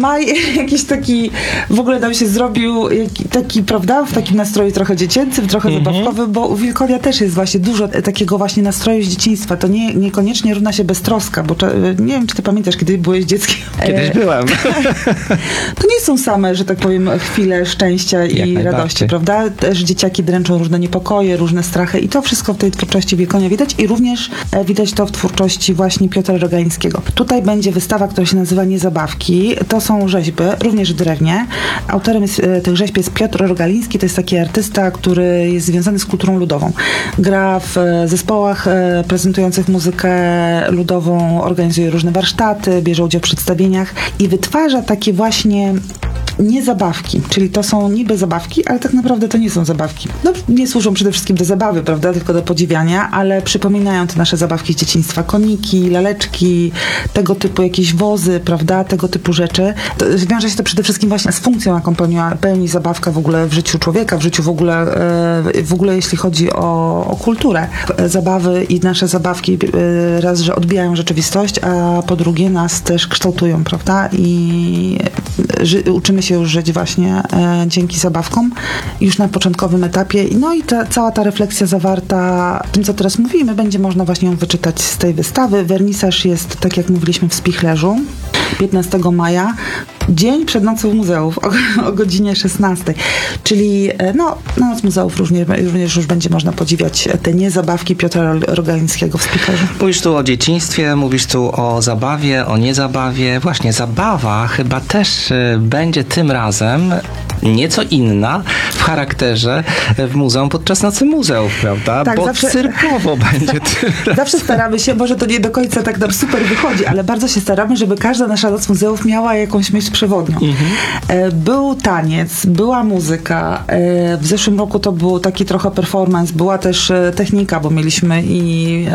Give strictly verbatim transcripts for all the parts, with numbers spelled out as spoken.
maj jakiś taki, w ogóle nam się zrobił taki, prawda, w takim nastroju trochę dziecięcym, trochę mm-hmm. zabawkowym, bo u Wilkonia też jest właśnie dużo takiego właśnie nastroju z dzieciństwa. To nie, niekoniecznie równa się beztroska, bo nie wiem, czy ty pamiętasz, kiedy byłeś dzieckiem. Kiedyś byłem. To nie są same, że tak powiem, chwile szczęścia i radości, prawda? Też dzieciaki dręczą różne niepokoje, różne strachy i to wszystko w tej twórczości Wilkonia widać i również widać to w twórczości właśnie Piotra Rogańskiego. Tutaj będzie wystawa, która się nazywa Niezabawki. To są rzeźby, również w drewnie. Autorem jest, tych rzeźb jest Piotr Rogaliński, to jest taki artysta, który jest związany z kulturą ludową. Gra w zespołach prezentujących muzykę ludową, organizuje różne warsztaty, bierze udział w przedstawieniach i wytwarza takie właśnie niezabawki, czyli to są niby zabawki, ale tak naprawdę to nie są zabawki. No, nie służą przede wszystkim do zabawy, prawda, tylko do podziwiania, ale przypominają te nasze zabawki z dzieciństwa. Koniki, laleczki, tego typu jakieś wozy, prawda, tego typu rzeczy. To wiąże się to przede wszystkim właśnie z funkcją, jaką pełniła, pełni zabawka w ogóle w życiu człowieka, w życiu w ogóle, w ogóle jeśli chodzi o, o kulturę. Zabawy i nasze zabawki raz, że odbijają rzeczywistość, a po drugie nas też kształtują, prawda, i ży, uczymy się już żyć właśnie e, dzięki zabawkom już na początkowym etapie. No i ta, cała ta refleksja zawarta w tym, co teraz mówimy, będzie można właśnie ją wyczytać z tej wystawy. Wernisaż jest, tak jak mówiliśmy, w Spichlerzu piętnastego maja. Dzień przed nocą muzeów o, o godzinie szesnastej. Czyli no, na Noc Muzeów również, również już będzie można podziwiać te niezabawki Piotra Rogalińskiego w Spichlerzu. Mówisz tu o dzieciństwie, mówisz tu o zabawie, o niezabawie. Właśnie zabawa chyba też y, będzie tym razem nieco inna w charakterze w muzeum podczas Nocy Muzeów, prawda? Tak, bo zawsze, cyrkowo będzie tym razem. Zawsze staramy się, może to nie do końca tak nam super wychodzi, ale bardzo się staramy, żeby każda nasza Noc Muzeów miała jakąś myśl przewodnią. Mhm. Był taniec, była muzyka. W zeszłym roku to był taki trochę performance, była też technika, bo mieliśmy i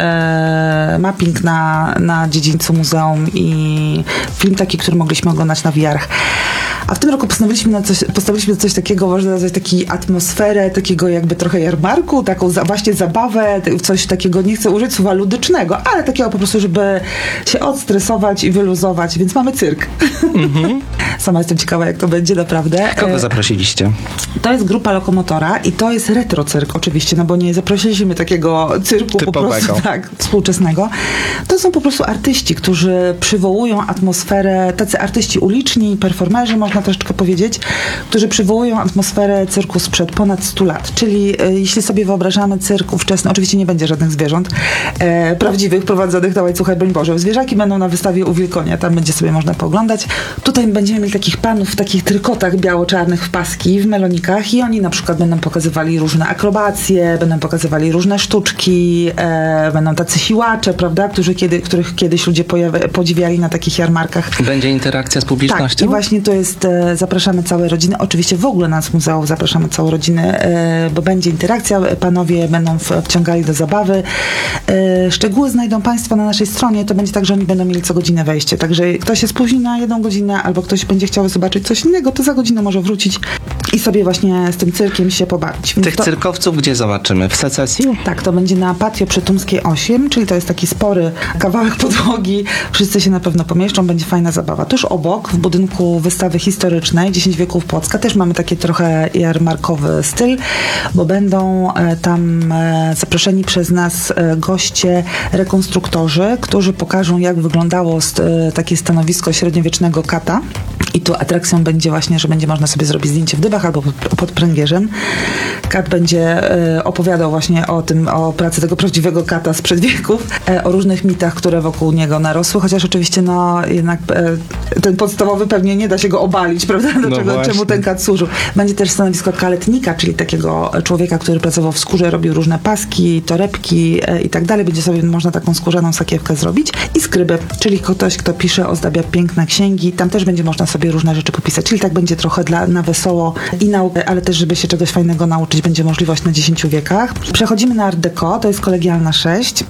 mapping na, na dziedzińcu muzeum i film taki, który mogliśmy oglądać na V R-ach. A w tym roku postanowiliśmy na coś, postawiliśmy coś takiego, można nazwać taką atmosferę, takiego jakby trochę jarmarku, taką za, właśnie zabawę, coś takiego, nie chcę użyć słowa ludycznego, ale takiego po prostu, żeby się odstresować i wyluzować, więc mamy cyrk. Mm-hmm. Sama jestem ciekawa, jak to będzie naprawdę. Kogo zaprosiliście? To jest grupa Lokomotora i to jest retro cyrk oczywiście, no bo nie zaprosiliśmy takiego cyrku typowego. Po prostu tak, współczesnego. To są po prostu artyści, którzy przywołują atmosferę, tacy artyści uliczni, performerzy, można troszeczkę powiedzieć, którzy przywołują atmosferę cyrku sprzed ponad stu lat. Czyli e, jeśli sobie wyobrażamy cyrk ówczesny, oczywiście nie będzie żadnych zwierząt e, prawdziwych prowadzonych na łańcuchach, broń Boże. Zwierzaki będą na wystawie u Wilkonia, tam będzie sobie można pooglądać. Tutaj będziemy mieli takich panów w takich trykotach biało-czarnych w paski, w melonikach i oni na przykład będą pokazywali różne akrobacje, będą pokazywali różne sztuczki, e, będą tacy siłacze, prawda, którzy kiedy, których kiedyś ludzie pojawi- podziwiali na takich jarmarkach. Będzie interakcja z publicznością? Tak, i właśnie to jest, e, zapraszamy całe rodziny, oczywiście w ogóle nas muzeum zapraszamy całe rodziny, e, bo będzie interakcja, panowie będą w, wciągali do zabawy. E, szczegóły znajdą państwo na naszej stronie, to będzie tak, że oni będą mieli co godzinę wejście, także ktoś się spóźni na jedną godzinę, albo ktoś będzie chciał zobaczyć coś innego, to za godzinę może wrócić i sobie właśnie z tym cyrkiem się pobawić. Więc Tych to, cyrkowców gdzie zobaczymy? W secesji? Tak, to będzie na Patio Przytumskiej osiem, czyli to jest taki spory kawałek podłogi. Wszyscy się na pewno pomieszczą, będzie fajna zabawa. Tuż obok, w budynku wystawy historycznej dziesięć wieków Płocka, też mamy taki trochę jarmarkowy styl, bo będą e, tam e, zaproszeni przez nas e, goście, rekonstruktorzy, którzy pokażą, jak wyglądało st- e, takie stanowisko średniowiecznego kata. I tu atrakcją będzie właśnie, że będzie można sobie zrobić zdjęcie w dybach albo pod, pod pręgierzem. Kat będzie e, opowiadał właśnie o tym, o pracy tego prawdziwego kata sprzed wieków, e, o różnych mitach, które wokół niego narosły, chociaż oczywiście no jednak e, ten podstawowy pewnie nie da się go obalić, prawda? Dlaczego, no czemu ten kat służył. Będzie też stanowisko kaletnika, czyli takiego człowieka, który pracował w skórze, robił różne paski, torebki e, i tak dalej. Będzie sobie można taką skórzaną sakiewkę zrobić. I skryby, czyli ktoś, kto pisze, ozdabia piękne księgi. Tam też będzie można sobie różne rzeczy popisać, czyli tak będzie trochę dla, na wesoło i naukę, ale też, żeby się czegoś fajnego nauczyć, będzie możliwość na dziesięciu wiekach. Przechodzimy na Art Deco, to jest Kolegialna sześć.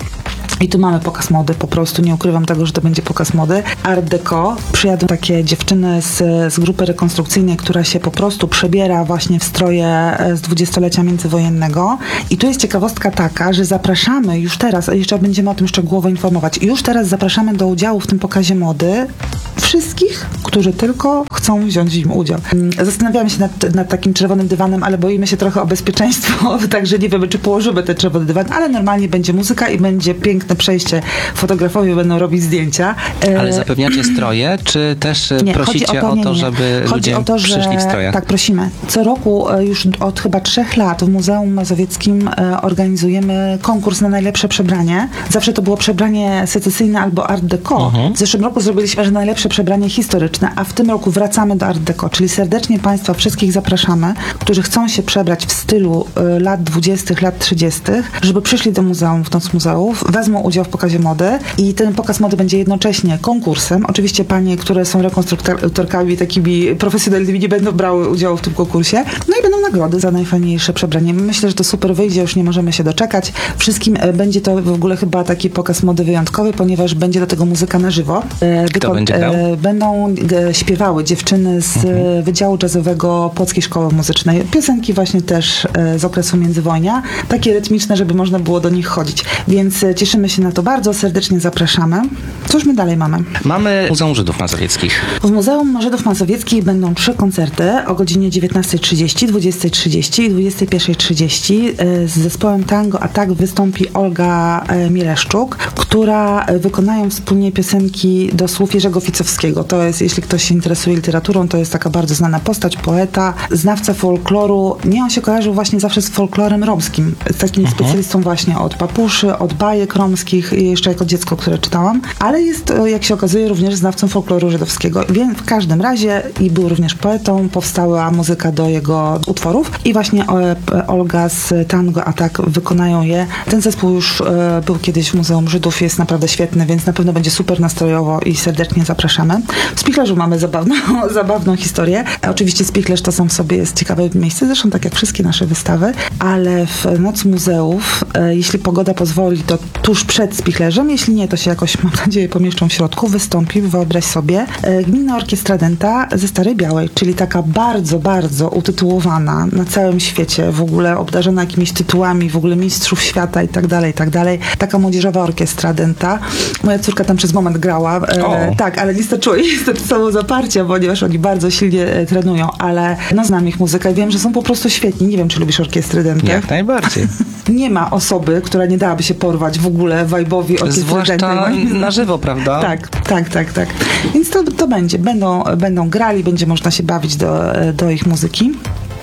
I tu mamy pokaz mody, po prostu nie ukrywam tego, że to będzie pokaz mody. Art Deco, przyjadą takie dziewczyny z, z grupy rekonstrukcyjnej, która się po prostu przebiera właśnie w stroje z dwudziestolecia międzywojennego. I tu jest ciekawostka taka, że zapraszamy już teraz, a jeszcze będziemy o tym szczegółowo informować, już teraz zapraszamy do udziału w tym pokazie mody wszystkich, którzy tylko chcą wziąć w nim udział. Zastanawiamy się nad, nad takim czerwonym dywanem, ale boimy się trochę o bezpieczeństwo, także nie wiemy, czy położymy ten czerwony dywan, ale normalnie będzie muzyka i będzie piękne przejście. Fotografowie będą robić zdjęcia. Ale zapewniacie stroje, czy też nie, prosicie o to, o to nie, nie. żeby chodzi ludzie o to, że, przyszli w strojach? Tak, prosimy. Co roku, już od chyba trzech lat w Muzeum Mazowieckim organizujemy konkurs na najlepsze przebranie. Zawsze to było przebranie secesyjne albo art deco. Mhm. W zeszłym roku zrobiliśmy, że najlepsze przebranie historyczne, a w tym roku wracamy do art deco, czyli serdecznie Państwa wszystkich zapraszamy, którzy chcą się przebrać w stylu y, lat dwudziestych, lat trzydziestych, żeby przyszli do muzeum w Noc Muzeów, wezmą udział w pokazie mody i ten pokaz mody będzie jednocześnie konkursem. Oczywiście panie, które są rekonstruktorkami takimi profesjonalnymi, nie będą brały udziału w tym konkursie. No i będą nagrody za najfajniejsze przebranie. Myślę, że to super wyjdzie, już nie możemy się doczekać. Wszystkim y, będzie to w ogóle chyba taki pokaz mody wyjątkowy, ponieważ będzie do tego muzyka na żywo. Y, Kto Wyko- będzie grał? Y, będą y, śpiewały dziewczyny z mhm. Wydziału Jazzowego Płockiej Szkoły Muzycznej. Piosenki właśnie też y, z okresu międzywojnia. Takie rytmiczne, żeby można było do nich chodzić. Więc y, cieszymy się na to bardzo, serdecznie zapraszamy. Cóż my dalej mamy? Mamy Muzeum Żydów Mazowieckich. W Muzeum Żydów Mazowieckich będą trzy koncerty o godzinie dziewiętnastej trzydzieści, dwudziestej trzydzieści i dwudziestej pierwszej trzydzieści. Y, z zespołem Tango Atak wystąpi Olga y, Mieleszczuk, która y, wykonają wspólnie piosenki do słów Jerzego Ficowskiego. To jest, jeśli ktoś się interesuje literaturą, to jest taka bardzo znana postać, poeta, znawca folkloru. Mnie on się kojarzył właśnie zawsze z folklorem romskim. Z takim uh-huh. specjalistą właśnie od papuszy, od bajek romskich i jeszcze jako dziecko, które czytałam. Ale jest, jak się okazuje, również znawcą folkloru żydowskiego. Więc w każdym razie i był również poetą, powstała muzyka do jego utworów i właśnie Olga z Tango Atak wykonają je. Ten zespół już e, był kiedyś w Muzeum Żydów, jest naprawdę świetny, więc na pewno będzie super nastrojowo i serdecznie zapraszamy. W Spichlerzu mamy zabawną, zabawną historię. Oczywiście Spichlerz to sam w sobie jest ciekawe miejsce, zresztą tak jak wszystkie nasze wystawy, ale w Noc Muzeów, e, jeśli pogoda pozwoli, to tuż przed Spichlerzem, jeśli nie, to się jakoś, mam nadzieję, pomieszczą w środku, wystąpi, wyobraź sobie, e, Gminna Orkiestra Dęta ze Starej Białej, czyli taka bardzo, bardzo utytułowana na całym świecie, w ogóle obdarzona jakimiś tytułami, w ogóle mistrzów świata i tak dalej, i tak dalej. Taka młodzieżowa orkiestra Dęta. Moja córka tam przez moment grała. E, tak, ale nie starczyło jej niestety samo zaparcia, ponieważ oni bardzo silnie e, trenują, ale no znam ich muzykę i wiem, że są po prostu świetni. Nie wiem, czy lubisz orkiestry Dęty. Jak najbardziej. Nie ma osoby, która nie dałaby się porwać w ogóle wajbowi orkiestry Zwłaszcza Dętej. na żywo, prawda? Tak, tak, tak, tak. Więc to, to będzie. Będą, będą grali, będzie można się bawić do, do ich muzyki.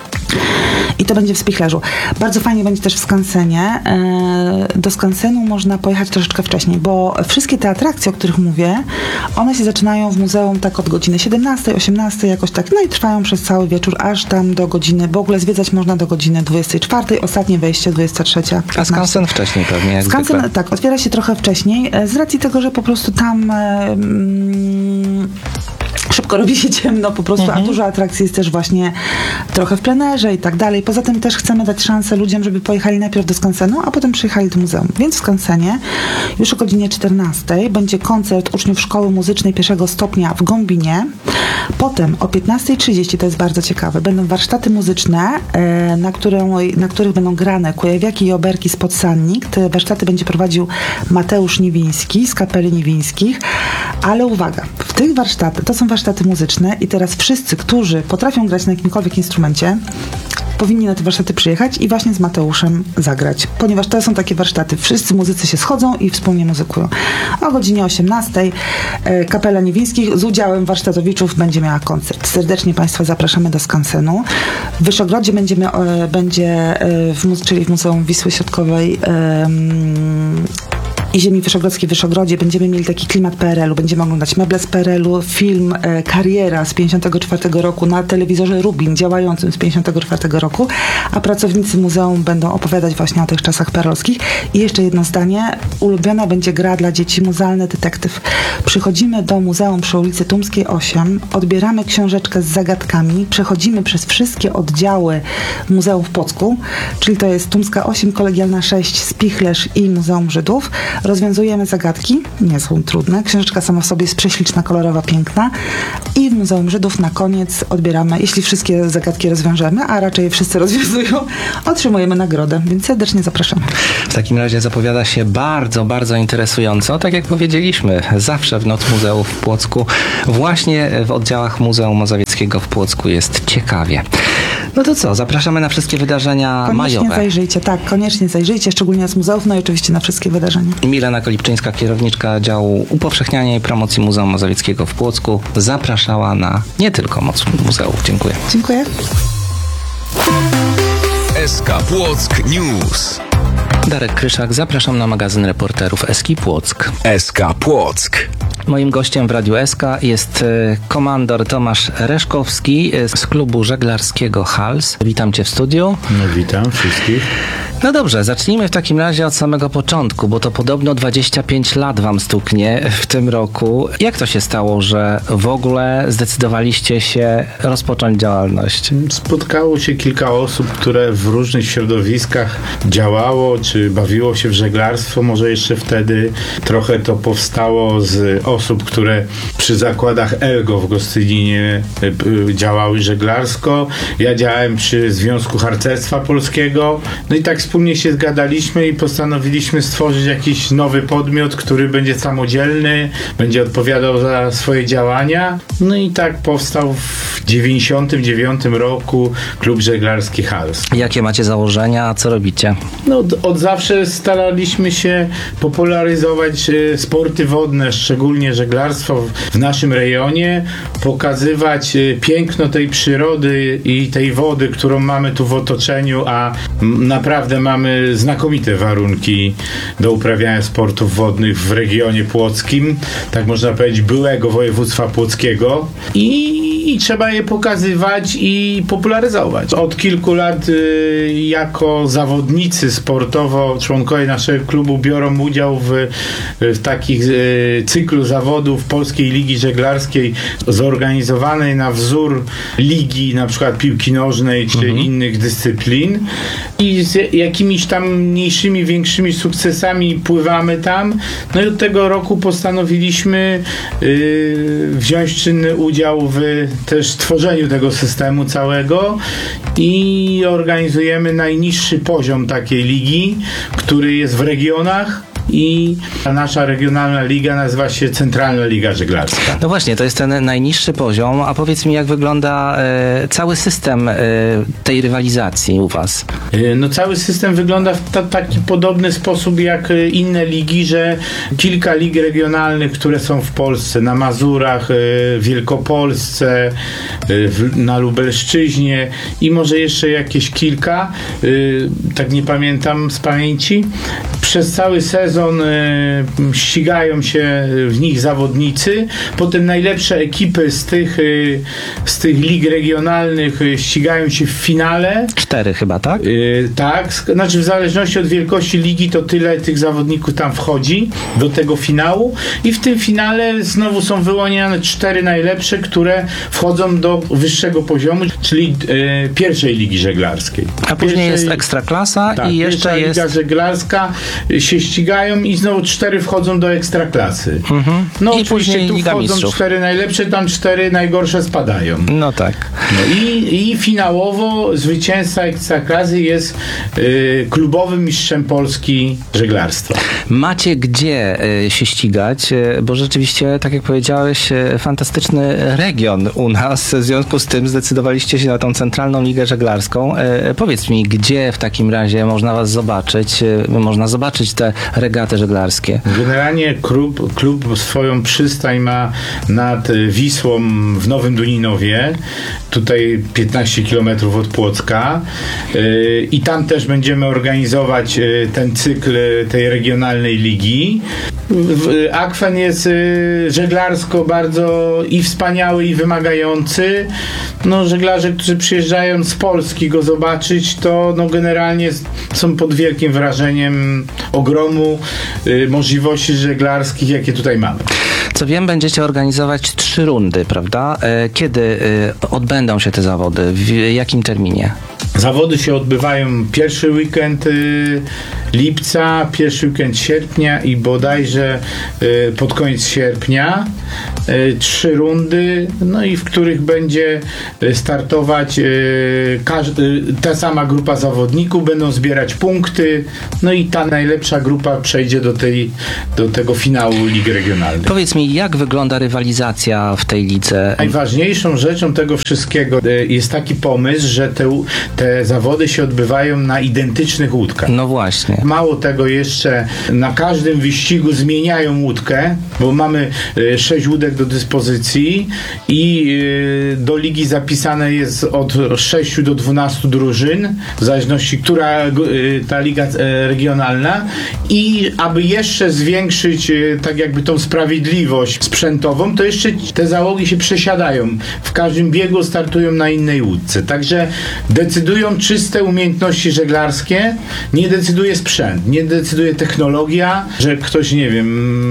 I to będzie w Spichlerzu. Bardzo fajnie będzie też w Skansenie. Do Skansenu można pojechać troszeczkę wcześniej, bo wszystkie te atrakcje, o których mówię, one się zaczynają w muzeum tak od godziny siedemnastej, osiemnastej jakoś tak, no i trwają przez cały wieczór, aż tam do godziny, w ogóle zwiedzać można do godziny dwudziestej czwartej, ostatnie wejście dwudziesta trzecia. A Skansen wcześniej pewnie, jak Skansen, zwykle. tak, otwiera się trochę wcześniej, z racji tego, że po prostu tam mm, szybko robi się ciemno po prostu, mhm. a dużo atrakcji jest też właśnie trochę w plenerze i tak dalej. Poza tym też chcemy dać szansę ludziom, żeby pojechali najpierw do Skansenu, a potem przyjechali do muzeum. Więc w Skansenie już o godzinie czternastej będzie koncert uczniów Szkoły Muzycznej pierwszego stopnia w Gąbinie. Potem o piętnastej trzydzieści, to jest bardzo ciekawe, będą warsztaty muzyczne, na, którą, na których będą grane kujawiaki i oberki spod Sannik. Te warsztaty będzie prowadził Mateusz Niwiński z Kapeli Niwińskich. Ale uwaga, w tych warsztatach, to są warsztaty muzyczne i teraz wszyscy, którzy potrafią grać na jakimkolwiek instrumencie, powinni na te warsztaty przyjechać i właśnie z Mateuszem zagrać, ponieważ to są takie warsztaty. Wszyscy muzycy się schodzą i wspólnie muzykują. O godzinie osiemnastej e, Kapela Niwińskich z udziałem warsztatowiczów będzie miała koncert. Serdecznie Państwa zapraszamy do Skansenu. W Wyszogrodzie będziemy, e, będzie, e, w, czyli w Muzeum Wisły Środkowej e, i Ziemi Wyszogrodzkiej w Wyszogrodzie będziemy mieli taki klimat P R L u. Będziemy oglądać meble z P R L u, film e, Kariera z pięćdziesiątego czwartego roku na telewizorze Rubin działającym z pięćdziesiątego czwartego roku, a pracownicy muzeum będą opowiadać właśnie o tych czasach P R L owskich. I jeszcze jedno zdanie. Ulubiona będzie gra dla dzieci Muzealny Detektyw. Przychodzimy do muzeum przy ulicy Tumskiej osiem, odbieramy książeczkę z zagadkami, przechodzimy przez wszystkie oddziały Muzeum w Płocku, czyli to jest Tumska osiem, Kolegialna sześć, Spichlerz i Muzeum Żydów. rozwiązujemy zagadki, nie są trudne. Książeczka sama w sobie jest prześliczna, kolorowa, piękna. I w Muzeum Żydów na koniec odbieramy, jeśli wszystkie zagadki rozwiążemy, a raczej je wszyscy rozwiązują, otrzymujemy nagrodę, więc serdecznie zapraszamy. W takim razie zapowiada się bardzo, bardzo interesująco. Tak jak powiedzieliśmy, zawsze w Noc Muzeów w Płocku, właśnie w oddziałach Muzeum Mazowieckiego w Płocku jest ciekawie. No to co, zapraszamy na wszystkie wydarzenia koniecznie majowe. Koniecznie zajrzyjcie, tak, koniecznie zajrzyjcie, szczególnie z muzeów, no i oczywiście na wszystkie wydarzenia. Milena Kolipczyńska, kierowniczka działu upowszechniania i promocji Muzeum Mazowieckiego w Płocku, zapraszała na nie tylko Noc Muzeów. Dziękuję. Dziękuję. S K Płock News. Darek Kryszak, zapraszam na magazyn reporterów Eski Płock. S K Płock. Moim gościem w Radiu S K jest komandor Tomasz Reszkowski z klubu żeglarskiego Hals. Witam Cię w studiu. No witam wszystkich. No dobrze, zacznijmy w takim razie od samego początku, bo to podobno dwadzieścia pięć lat Wam stuknie w tym roku. Jak to się stało, że w ogóle zdecydowaliście się rozpocząć działalność? Spotkało się kilka osób, które w różnych środowiskach działało, czy bawiło się w żeglarstwo. Może jeszcze wtedy trochę to powstało z osób, które przy zakładach Elgo w Gostyninie działały żeglarsko. Ja działałem przy Związku Harcerstwa Polskiego. No i tak wspólnie się zgadaliśmy i postanowiliśmy stworzyć jakiś nowy podmiot, który będzie samodzielny, będzie odpowiadał za swoje działania. No i tak powstał w dziewięćdziesiątym dziewiątym roku Klub Żeglarski Hals. Jakie macie założenia, co robicie? No, od, od zawsze staraliśmy się popularyzować e, sporty wodne, szczególnie żeglarstwo w, w naszym rejonie, pokazywać e, piękno tej przyrody i tej wody, którą mamy tu w otoczeniu, a m, naprawdę mamy znakomite warunki do uprawiania sportów wodnych w regionie płockim, tak można powiedzieć byłego województwa płockiego i, i trzeba je pokazywać i popularyzować. Od kilku lat y, jako zawodnicy sportowo członkowie naszego klubu biorą udział w, w takich y, cyklu zawodów Polskiej Ligi Żeglarskiej zorganizowanej na wzór ligi na przykład piłki nożnej czy mhm. innych dyscyplin i z jakimiś tam mniejszymi, większymi sukcesami pływamy tam. No i od tego roku postanowiliśmy y, wziąć czynny udział w też tworzeniu tego systemu całego i organizujemy najniższy poziom takiej ligi, który jest w regionach. I nasza regionalna liga nazywa się Centralna Liga Żeglarska. No właśnie, to jest ten najniższy poziom, a powiedz mi, jak wygląda e, cały system e, tej rywalizacji u Was? E, no cały system wygląda w ta, taki podobny sposób jak inne ligi, że kilka lig regionalnych, które są w Polsce, na Mazurach, e, w Wielkopolsce, e, w, na Lubelszczyźnie i może jeszcze jakieś kilka, e, tak nie pamiętam z pamięci, przez cały sezon ścigają się w nich zawodnicy, potem najlepsze ekipy z tych, z tych lig regionalnych ścigają się w finale. Cztery chyba, tak? Yy, tak, znaczy w zależności od wielkości ligi to tyle tych zawodników tam wchodzi do tego finału i w tym finale znowu są wyłonione cztery najlepsze, które wchodzą do wyższego poziomu, czyli yy, pierwszej ligi żeglarskiej. A później pierwszej, jest ekstraklasa tak, i jeszcze jest... liga żeglarska się ścigają i znowu cztery wchodzą do ekstraklasy. Mhm. No I oczywiście później tu Liga wchodzą Mistrzów. cztery najlepsze, tam cztery najgorsze spadają. No tak. No i, i finałowo zwycięzca ekstraklasy jest y, klubowym mistrzem Polski żeglarstwa. Macie gdzie y, się ścigać, y, bo rzeczywiście, tak jak powiedziałeś, y, fantastyczny region u nas. W związku z tym zdecydowaliście się na tą Centralną Ligę Żeglarską. Y, powiedz mi, gdzie w takim razie można Was zobaczyć, y, można zobaczyć te regaty żeglarskie? Generalnie klub, klub swoją przystań ma nad Wisłą w Nowym Duninowie, tutaj piętnaście kilometrów od Płocka yy, i tam też będziemy organizować yy, ten cykl tej regionalnej ligi. Yy, akwen jest yy, żeglarsko bardzo i wspaniały, i wymagający. No, żeglarze, którzy przyjeżdżają z Polski go zobaczyć, to no, generalnie są pod wielkim wrażeniem ogromu y, możliwości żeglarskich, jakie tutaj mamy. Co wiem, będziecie organizować trzy rundy, prawda? Kiedy odbędą się te zawody? W jakim terminie? Zawody się odbywają pierwszy weekend y, lipca, pierwszy weekend sierpnia i bodajże y, pod koniec sierpnia. Y, trzy rundy, no i w których będzie startować y, każdy, ta sama grupa zawodników, będą zbierać punkty, no i ta najlepsza grupa przejdzie do, tej, do tego finału Ligi Regionalnej. Powiedz mi, jak wygląda rywalizacja w tej lidze? Najważniejszą rzeczą tego wszystkiego y, jest taki pomysł, że te, te zawody się odbywają na identycznych łódkach. No właśnie. Mało tego, jeszcze na każdym wyścigu zmieniają łódkę, bo mamy y, sześć łódek do dyspozycji i y, do ligi zapisane jest od sześciu do dwunastu drużyn, w zależności, która y, ta liga y, regionalna, i aby jeszcze zwiększyć y, tak jakby tą sprawiedliwość sprzętową, to jeszcze te załogi się przesiadają. W każdym biegu startują na innej łódce. Także decydują czyste umiejętności żeglarskie, nie decyduje sprzęt, nie decyduje technologia, że ktoś, nie wiem,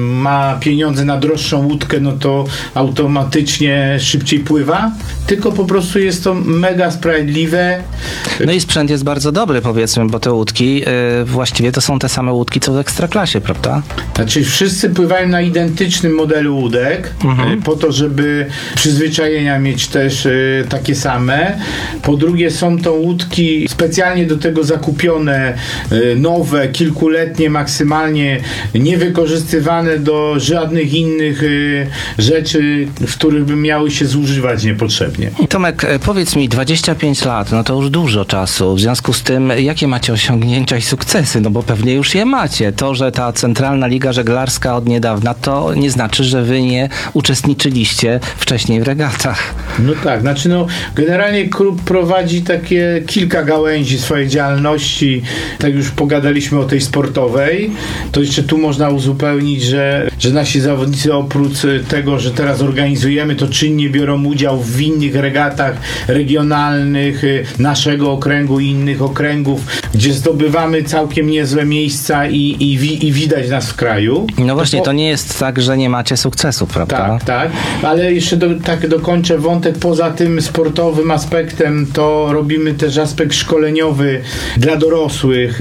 ma pieniądze na droższą łódkę, no to automatycznie szybciej pływa, tylko po prostu jest to mega sprawiedliwe. No i sprzęt jest bardzo dobry, powiedzmy, bo te łódki yy, właściwie to są te same łódki, co w Ekstraklasie, prawda? Znaczy wszyscy pływają na identycznym modelu łódek, mhm. po to, żeby przyzwyczajenia mieć też y, takie same. Po drugie, są to łódki specjalnie do tego zakupione, y, nowe, kilkuletnie maksymalnie, niewykorzystywane do żadnych innych y, rzeczy, w których by miały się zużywać niepotrzebnie. Tomek, powiedz mi, dwadzieścia pięć lat, no to już dużo czasu. W związku z tym, jakie macie osiągnięcia i sukcesy? No bo pewnie już je macie. To, że ta Centralna Liga Żeglarska od niedawna, to nie znaczy, że wy nie uczestniczyliście wcześniej w regatach. No tak, znaczy no generalnie klub prowadzi takie kilka gałęzi swojej działalności. Tak już pogadaliśmy o tej sportowej, to jeszcze tu można uzupełnić, że, że nasi zawodnicy oprócz tego, że teraz organizujemy, to czynnie biorą udział w innych regatach regionalnych naszego okręgu i innych okręgów, gdzie zdobywamy całkiem niezłe miejsca i, i, wi, i widać nas w kraju. No właśnie, to, po... to nie jest tak, że nie macie sukcesu, prawda? Tak, tak, ale jeszcze do, tak dokończę wątek. Poza tym sportowym aspektem to robimy też aspekt szkoleniowy dla dorosłych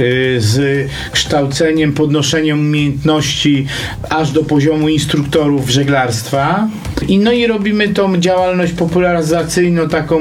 z kształceniem, podnoszeniem umiejętności aż do poziomu instruktorów żeglarstwa. I no i robimy tą działalność popularyzacyjną taką,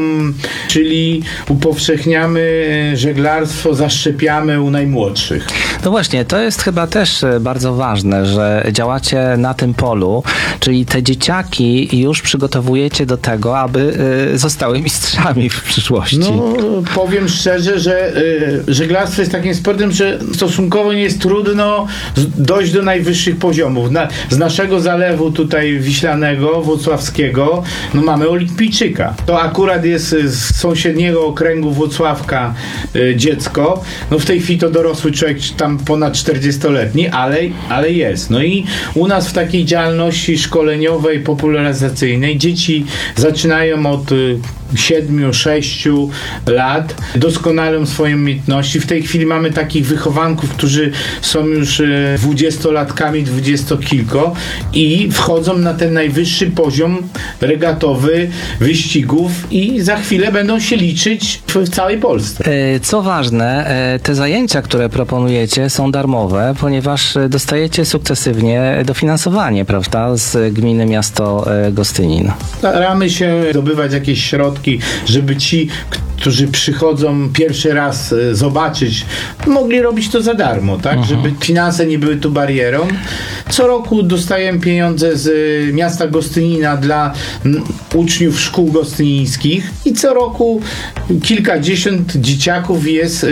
czyli upowszechniamy żeglarstwo, zaszczepiamy u najmłodszych. No właśnie, to jest chyba też bardzo ważne, że działacie na tym polu, czyli te dzieciaki już przygotowujecie do tego, aby y, zostały mistrzami w przyszłości. No, powiem szczerze, że y, żeglarstwo jest takim sportem, że stosunkowo nie jest trudno dojść do najwyższych poziomów. Na, z naszego zalewu tutaj wiślanego, włocławskiego, no mamy olimpijczyka. To akurat jest z sąsiedniego okręgu Włocławka y, dziecko. No w tej chwili to dorosły człowiek, tam ponad czterdziestoletni, ale, ale jest. No i u nas w takiej działalności szkoleniowej, popularyzacyjnej dzieci zaczynają od y, siedmiu, sześciu lat, doskonalą swoje umiejętności. W tej chwili mamy takich wychowanków, którzy są już dwudziestolatkami, dwudziestokilko i wchodzą na ten najwyższy poziom regatowy wyścigów i za chwilę będą się liczyć w całej Polsce. Co ważne, te zajęcia, które proponujecie, są darmowe, ponieważ dostajecie sukcesywnie dofinansowanie, prawda, z gminy miasto Gostynin. Staramy się zdobywać jakieś środki, żeby ci, którzy przychodzą pierwszy raz zobaczyć, mogli robić to za darmo, tak? Mhm. Żeby finanse nie były tu barierą. Co roku dostajemy pieniądze z miasta Gostynina dla uczniów szkół gostynińskich i co roku kilkadziesiąt dzieciaków jest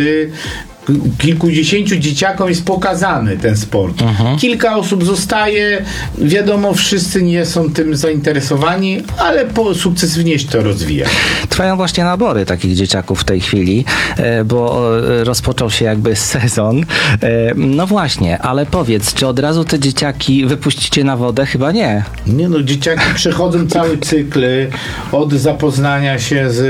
kilkudziesięciu dzieciakom jest pokazany ten sport. Uh-huh. Kilka osób zostaje, wiadomo, wszyscy nie są tym zainteresowani, ale po, sukcesywnie się to rozwija. Trwają właśnie nabory takich dzieciaków w tej chwili, bo rozpoczął się jakby sezon. No właśnie, ale powiedz, czy od razu te dzieciaki wypuścicie na wodę? Chyba nie. Nie no, dzieciaki przechodzą cały cykl od zapoznania się z,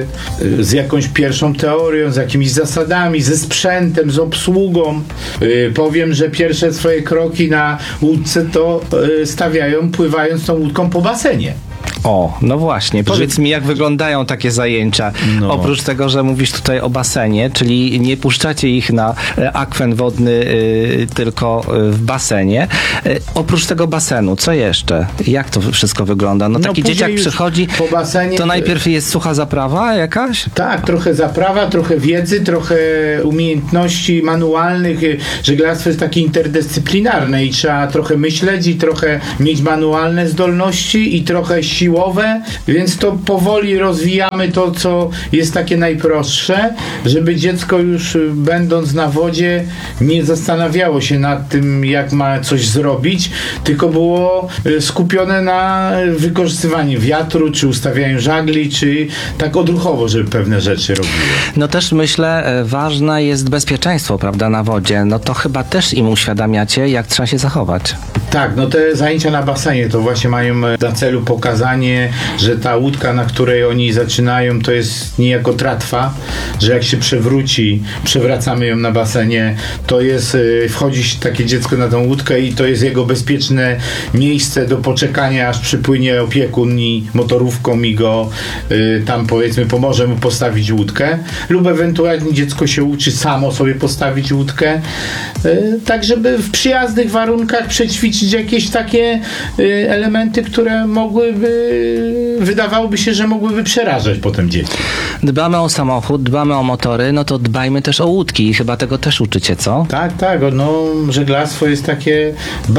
z jakąś pierwszą teorią, z jakimiś zasadami, ze sprzętem, sprzętem, z obsługą. Yy, powiem, że pierwsze swoje kroki na łódce to yy, stawiają, pływając tą łódką po basenie. O, no właśnie. Powiedz mi, jak wyglądają takie zajęcia? No. Oprócz tego, że mówisz tutaj o basenie, czyli nie puszczacie ich na e, akwen wodny y, tylko y, w basenie. Y, oprócz tego basenu, co jeszcze? Jak to wszystko wygląda? No, No, taki później dzieciak już przychodzi, po basenie- to najpierw jest sucha zaprawa jakaś? Tak, trochę zaprawa, trochę wiedzy, trochę umiejętności manualnych. Żeglarstwo jest takie interdyscyplinarne i trzeba trochę myśleć i trochę mieć manualne zdolności i trochę siłowe, więc to powoli rozwijamy to, co jest takie najprostsze, żeby dziecko już będąc na wodzie nie zastanawiało się nad tym, jak ma coś zrobić, tylko było skupione na wykorzystywaniu wiatru, czy ustawianiu żagli, czy tak odruchowo, żeby pewne rzeczy robiły. No też myślę, e, ważne jest bezpieczeństwo, prawda, na wodzie. No to chyba też im uświadamiacie, jak trzeba się zachować. Tak, no te zajęcia na basenie to właśnie mają na celu pokazanie, że ta łódka, na której oni zaczynają, to jest niejako tratwa, że jak się przewróci, przewracamy ją na basenie, to jest, wchodzi takie dziecko na tą łódkę i to jest jego bezpieczne miejsce do poczekania, aż przypłynie opiekun i motorówką i go y, tam powiedzmy pomoże mu postawić łódkę, lub ewentualnie dziecko się uczy samo sobie postawić łódkę, y, tak żeby w przyjaznych warunkach przećwiczyć jakieś takie y, elementy, które mogłyby, wydawałoby się, że mogłyby przerażać potem dzieci. Dbamy o samochód, dbamy o motory, no to dbajmy też o łódki i chyba tego też uczycie, co? Tak, tak, no żeglarstwo jest takie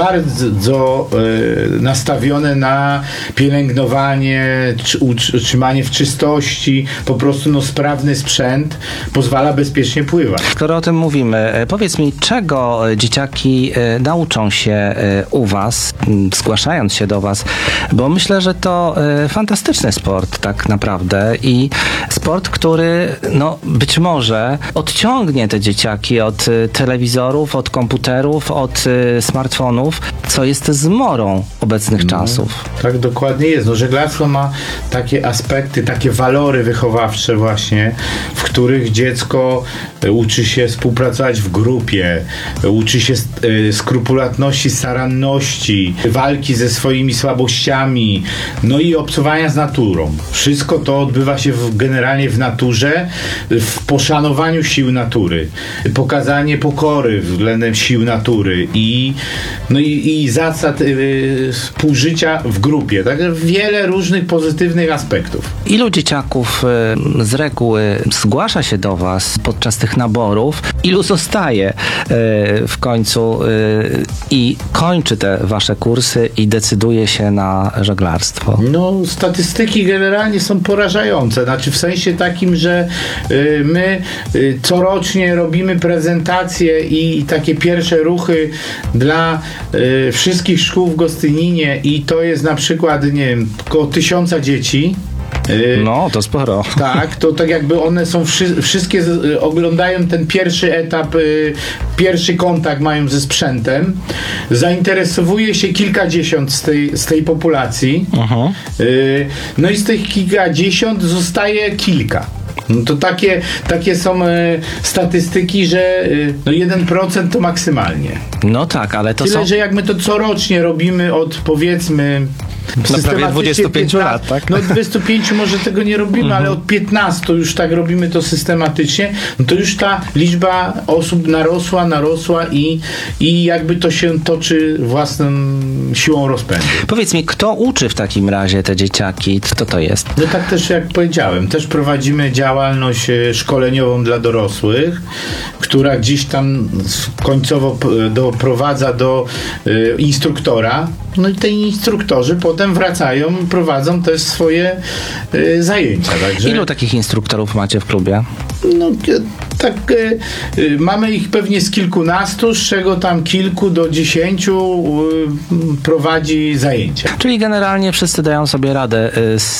bardzo y, nastawione na pielęgnowanie, czy, utrzymanie w czystości, po prostu no sprawny sprzęt pozwala bezpiecznie pływać. Skoro o tym mówimy, e, powiedz mi, czego e, dzieciaki e, nauczą się e, u was, m, zgłaszając się do was, bo myślę, że to e, fantastyczny sport tak naprawdę i sport, który no być może odciągnie te dzieciaki od e, telewizorów, od komputerów, od e, smartfonów, co jest zmorą obecnych czasów. Tak dokładnie jest. No, żeglarstwo ma takie aspekty, takie walory wychowawcze właśnie, w których dziecko uczy się współpracować w grupie, uczy się skrupulatności, staranności, walki ze swoimi słabościami, no i obcowania z naturą. Wszystko to odbywa się w, generalnie w naturze, w poszanowaniu sił natury, pokazanie pokory względem sił natury i, no i, i zasad yy, współżycia w grupie. Także wiele różnych pozytywnych aspektów. Ilu dzieciaków y, z reguły zgłasza się do was podczas tych naborów? Ilu zostaje y, w końcu y, i kończy te wasze kursy i decyduje się na żeglarstwo? No, statystyki generalnie są porażające. Znaczy w sensie takim, że y, my y, corocznie robimy prezentacje i, i takie pierwsze ruchy dla y, wszystkich szkół w Gostyninie i to jest na przykład, nie wiem, około tysiąca dzieci. No, to sporo. Tak, to tak jakby one są wszy- wszystkie z, oglądają ten pierwszy etap, y, pierwszy kontakt mają ze sprzętem. Zainteresowuje się kilkadziesiąt z tej, z tej populacji. Uh-huh. Y, no i z tych kilkadziesiąt zostaje kilka. No to takie, takie są e, statystyki, że e, no jeden procent to maksymalnie. No tak, ale to Tyle, są... że jak my to corocznie robimy od powiedzmy prawie dwudziestu pięciu lat, tak? No dwudziestu pięciu może tego nie robimy, mhm. ale od piętnastu już tak robimy to systematycznie, no to już ta liczba osób narosła, narosła i, i jakby to się toczy własną siłą rozpędu. Powiedz mi, kto uczy w takim razie te dzieciaki? Kto to jest? No tak też jak powiedziałem, też prowadzimy działalność szkoleniową dla dorosłych, która gdzieś tam końcowo doprowadza do y, instruktora. No i te instruktorzy potem wracają, prowadzą też swoje y, zajęcia. Także, Ilu takich instruktorów macie w klubie? no tak y, y, mamy ich pewnie z kilkunastu, z czego tam kilku do dziesięciu y, prowadzi zajęcia. Czyli generalnie wszyscy dają sobie radę y, z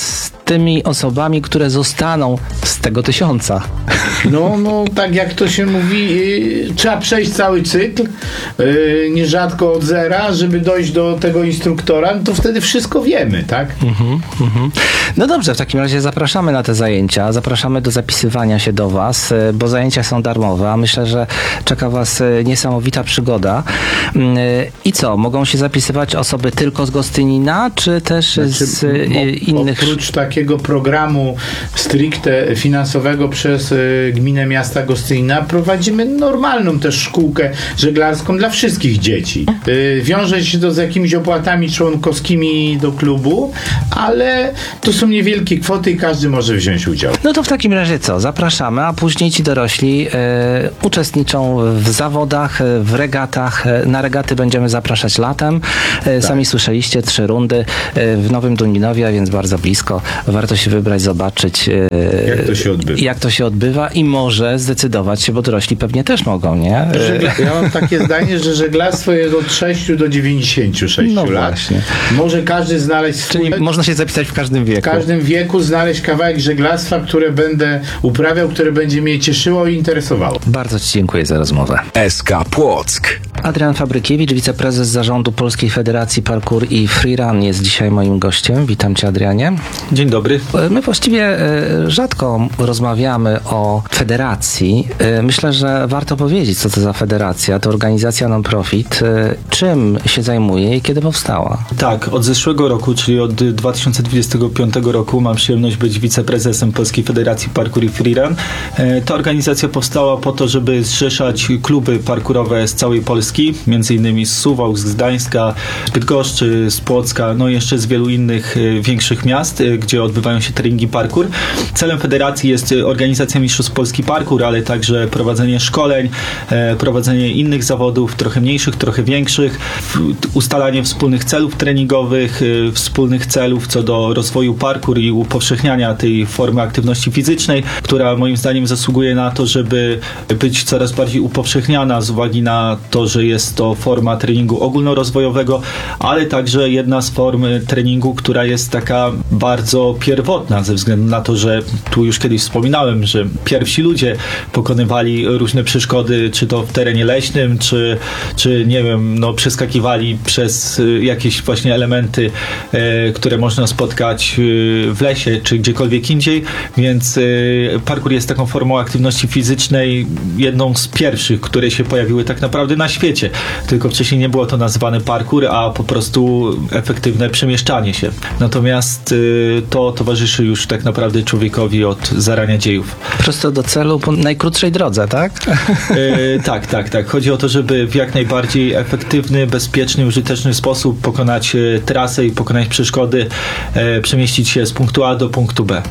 tymi osobami, które zostaną z tego tysiąca? No, no, tak jak to się mówi, yy, trzeba przejść cały cykl, yy, nierzadko od zera, żeby dojść do tego instruktora, no to wtedy wszystko wiemy, tak? Mhm, mhm. No dobrze, w takim razie zapraszamy na te zajęcia, zapraszamy do zapisywania się do Was, y, bo zajęcia są darmowe, a myślę, że czeka Was y, niesamowita przygoda. Y, I co, mogą się zapisywać osoby tylko z Gostynina, czy też Znaczy, z y, o- innych... Oprócz takiego programu stricte finansowego przez y, Gminę Miasta Gostynina prowadzimy normalną też szkółkę żeglarską dla wszystkich dzieci. Y, wiąże się to z jakimiś opłatami członkowskimi do klubu, ale to są niewielkie kwoty i każdy może wziąć udział. No to w takim razie co? Zapraszamy, a później ci dorośli e, uczestniczą w zawodach, e, w regatach. E, na regaty będziemy zapraszać latem. E, Sami słyszeliście, trzy rundy e, w Nowym Duninowie, a więc bardzo blisko. Warto się wybrać, zobaczyć e, Jak to się odbywa. jak to się odbywa i może zdecydować się, bo dorośli pewnie też mogą, nie? E, Żegla- ja mam takie zdanie, że żeglarstwo jest od sześciu do dziewięćdziesięciu sześciu No lat. właśnie. Może każdy znaleźć swój... Czyli można się zapisać w każdym wieku. W każdym wieku znaleźć kawałek żeglarstwa, które będę uprawiał, które będzie mnie cieszyło i interesowało. Bardzo Ci dziękuję za rozmowę. S K Płock. Adrian Fabrykiewicz, wiceprezes zarządu Polskiej Federacji Parkour i Freerun jest dzisiaj moim gościem. Witam Cię, Adrianie. Dzień dobry. My właściwie e, rzadko rozmawiamy o federacji. E, Myślę, że warto powiedzieć, co to za federacja. To organizacja non-profit. E, Czym się zajmuje i kiedy powstała? Tak, od zeszłego roku, czyli od dwa tysiące dwudziestego piątego roku mam przyjemność być wiceprezesem Polskiej Federacji Parkour i Freerun. E, Ta organizacja powstała po to, żeby zrzeszać kluby parkurowe z całej Polski, między innymi z Suwałk, z Gdańska, z Bydgoszczy, z Płocka, no i jeszcze z wielu innych e, większych miast, e, gdzie odbywają się treningi parkour. Celem federacji jest e, organizacja Mistrzostw Polski Parkour, ale także prowadzenie szkoleń, e, prowadzenie innych zawodów, trochę mniejszych, trochę większych, w- ustalanie wspólnych celów treningowych, e, wspólnych celów co do rozwoju parkour i upowszechniania tej formy aktywności fizycznej, która moim zdaniem zasługuje na to, żeby być coraz bardziej upowszechniana z uwagi na to, że jest to forma treningu ogólnorozwojowego, ale także jedna z form treningu, która jest taka bardzo pierwotna ze względu na to, że tu już kiedyś wspominałem, że pierwsi ludzie pokonywali różne przeszkody, czy to w terenie leśnym, czy, czy nie wiem, no przeskakiwali przez y, jakieś właśnie elementy, e, które można spotkać y, w lesie, czy gdziekolwiek indziej, więc y, parkour jest taką formą aktywności fizycznej, jedną z pierwszych, które się pojawiły tak naprawdę na świecie, tylko wcześniej nie było to nazywane parkour, a po prostu efektywne przemieszczanie się. Natomiast y, to towarzyszy już tak naprawdę człowiekowi od zarania dziejów. Prosto do celu po najkrótszej drodze, tak? E, tak, tak, tak. Chodzi o to, żeby w jak najbardziej efektywny, bezpieczny, użyteczny sposób pokonać e, trasę i pokonać przeszkody, e, przemieścić się z punktu A do punktu B.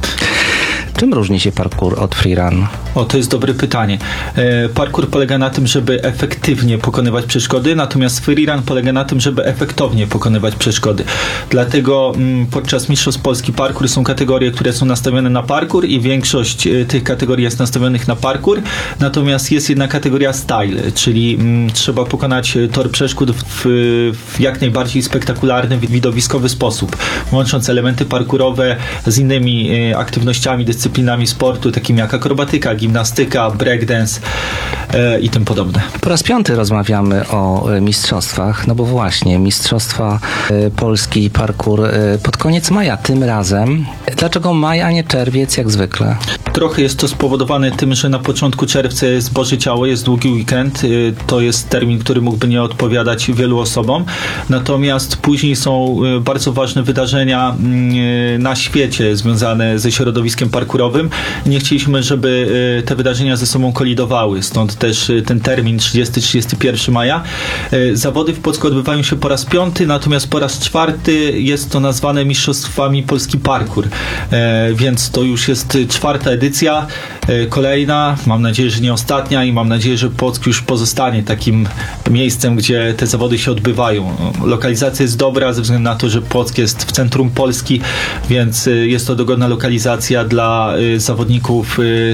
Czym różni się parkour od freerun? O, to jest dobre pytanie. E, parkour polega na tym, żeby efektywnie pokonywać przeszkody, natomiast freerun polega na tym, żeby efektownie pokonywać przeszkody. Dlatego m, podczas Mistrzostw Polski Parkour są kategorie, które są nastawione na parkour i większość e, tych kategorii jest nastawionych na parkour, natomiast jest jedna kategoria style, czyli m, trzeba pokonać tor przeszkód w, w jak najbardziej spektakularny, widowiskowy sposób, łącząc elementy parkurowe z innymi e, aktywnościami, dyscyplinami sportu, takimi jak akrobatyka, gimnastyka, breakdance e, i tym podobne. Po raz piąty rozmawiamy o e, mistrzostwach, no bo właśnie Mistrzostwa e, Polski Parkour e, pod koniec maja tym razem. Dlaczego maj, a nie czerwiec jak zwykle? Trochę jest to spowodowane tym, że na początku czerwca jest Boże Ciało, jest długi weekend. Y, To jest termin, który mógłby nie odpowiadać wielu osobom. Natomiast później są y, bardzo ważne wydarzenia y, na świecie związane ze środowiskiem parkurowym. Nie chcieliśmy, żeby y, te wydarzenia ze sobą kolidowały. Stąd też y, ten termin trzydziestego do trzydziestego pierwszego maja. Y, Zawody w Płocku odbywają się po raz piąty, natomiast po raz czwarty jest to nazwane Mistrzostwami Polski Parkour. E, Więc to już jest czwarta edycja, e, kolejna, mam nadzieję, że nie ostatnia i mam nadzieję, że Płock już pozostanie takim miejscem, gdzie te zawody się odbywają. Lokalizacja jest dobra ze względu na to, że Płock jest w centrum Polski, więc e, jest to dogodna lokalizacja dla e, zawodników e, z całej Polski.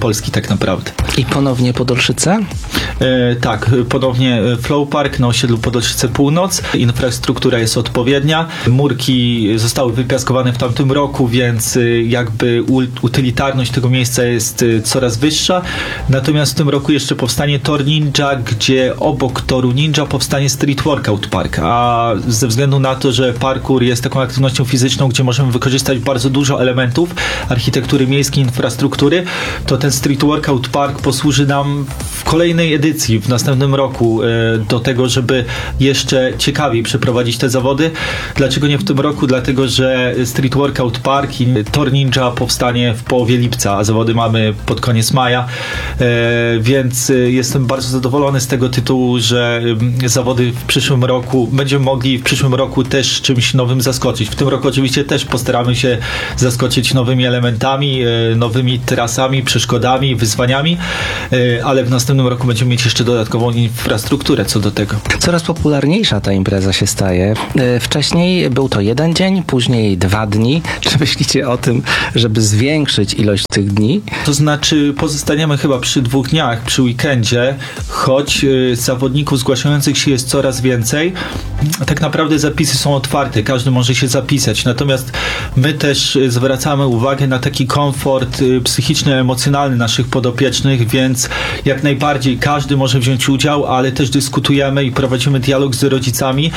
Polski tak naprawdę. I ponownie Podolszyce? E, tak, ponownie Flow Park na osiedlu Podolszyce Północ. Infrastruktura jest odpowiednia. Murki zostały wypiaskowane w tamtym roku, więc jakby utylitarność tego miejsca jest coraz wyższa. Natomiast w tym roku jeszcze powstanie Tor Ninja, gdzie obok Toru Ninja powstanie Street Workout Park. A ze względu na to, że parkour jest taką aktywnością fizyczną, gdzie możemy wykorzystać bardzo dużo elementów architektury miejskiej, infrastruktury, to ten Street Workout Park posłuży nam w kolejnej edycji, w następnym roku do tego, żeby jeszcze ciekawiej przeprowadzić te zawody. Dlaczego nie w tym roku? Dlatego, że Street Workout Park i Tor Ninja powstanie w połowie lipca, a zawody mamy pod koniec maja, więc jestem bardzo zadowolony z tego tytułu, że zawody w przyszłym roku, będziemy mogli w przyszłym roku też czymś nowym zaskoczyć. W tym roku oczywiście też postaramy się zaskoczyć nowymi elementami, nowymi trasami, przeszkodami, wyzwaniami, ale w następnym roku będziemy mieć jeszcze dodatkową infrastrukturę co do tego. Coraz popularniejsza ta impreza się staje. Wcześniej był to jeden dzień, później dwa dni. Czy myślicie o tym, żeby zwiększyć ilość tych dni? To znaczy pozostaniemy chyba przy dwóch dniach, przy weekendzie, choć zawodników zgłaszających się jest coraz więcej. Tak naprawdę zapisy są otwarte, każdy może się zapisać, natomiast my też zwracamy uwagę na taki komfort psychiczny, emocjonalny naszych podopiecznych, więc jak najbardziej każdy może wziąć udział, ale też dyskutujemy i prowadzimy dialog z rodzicami,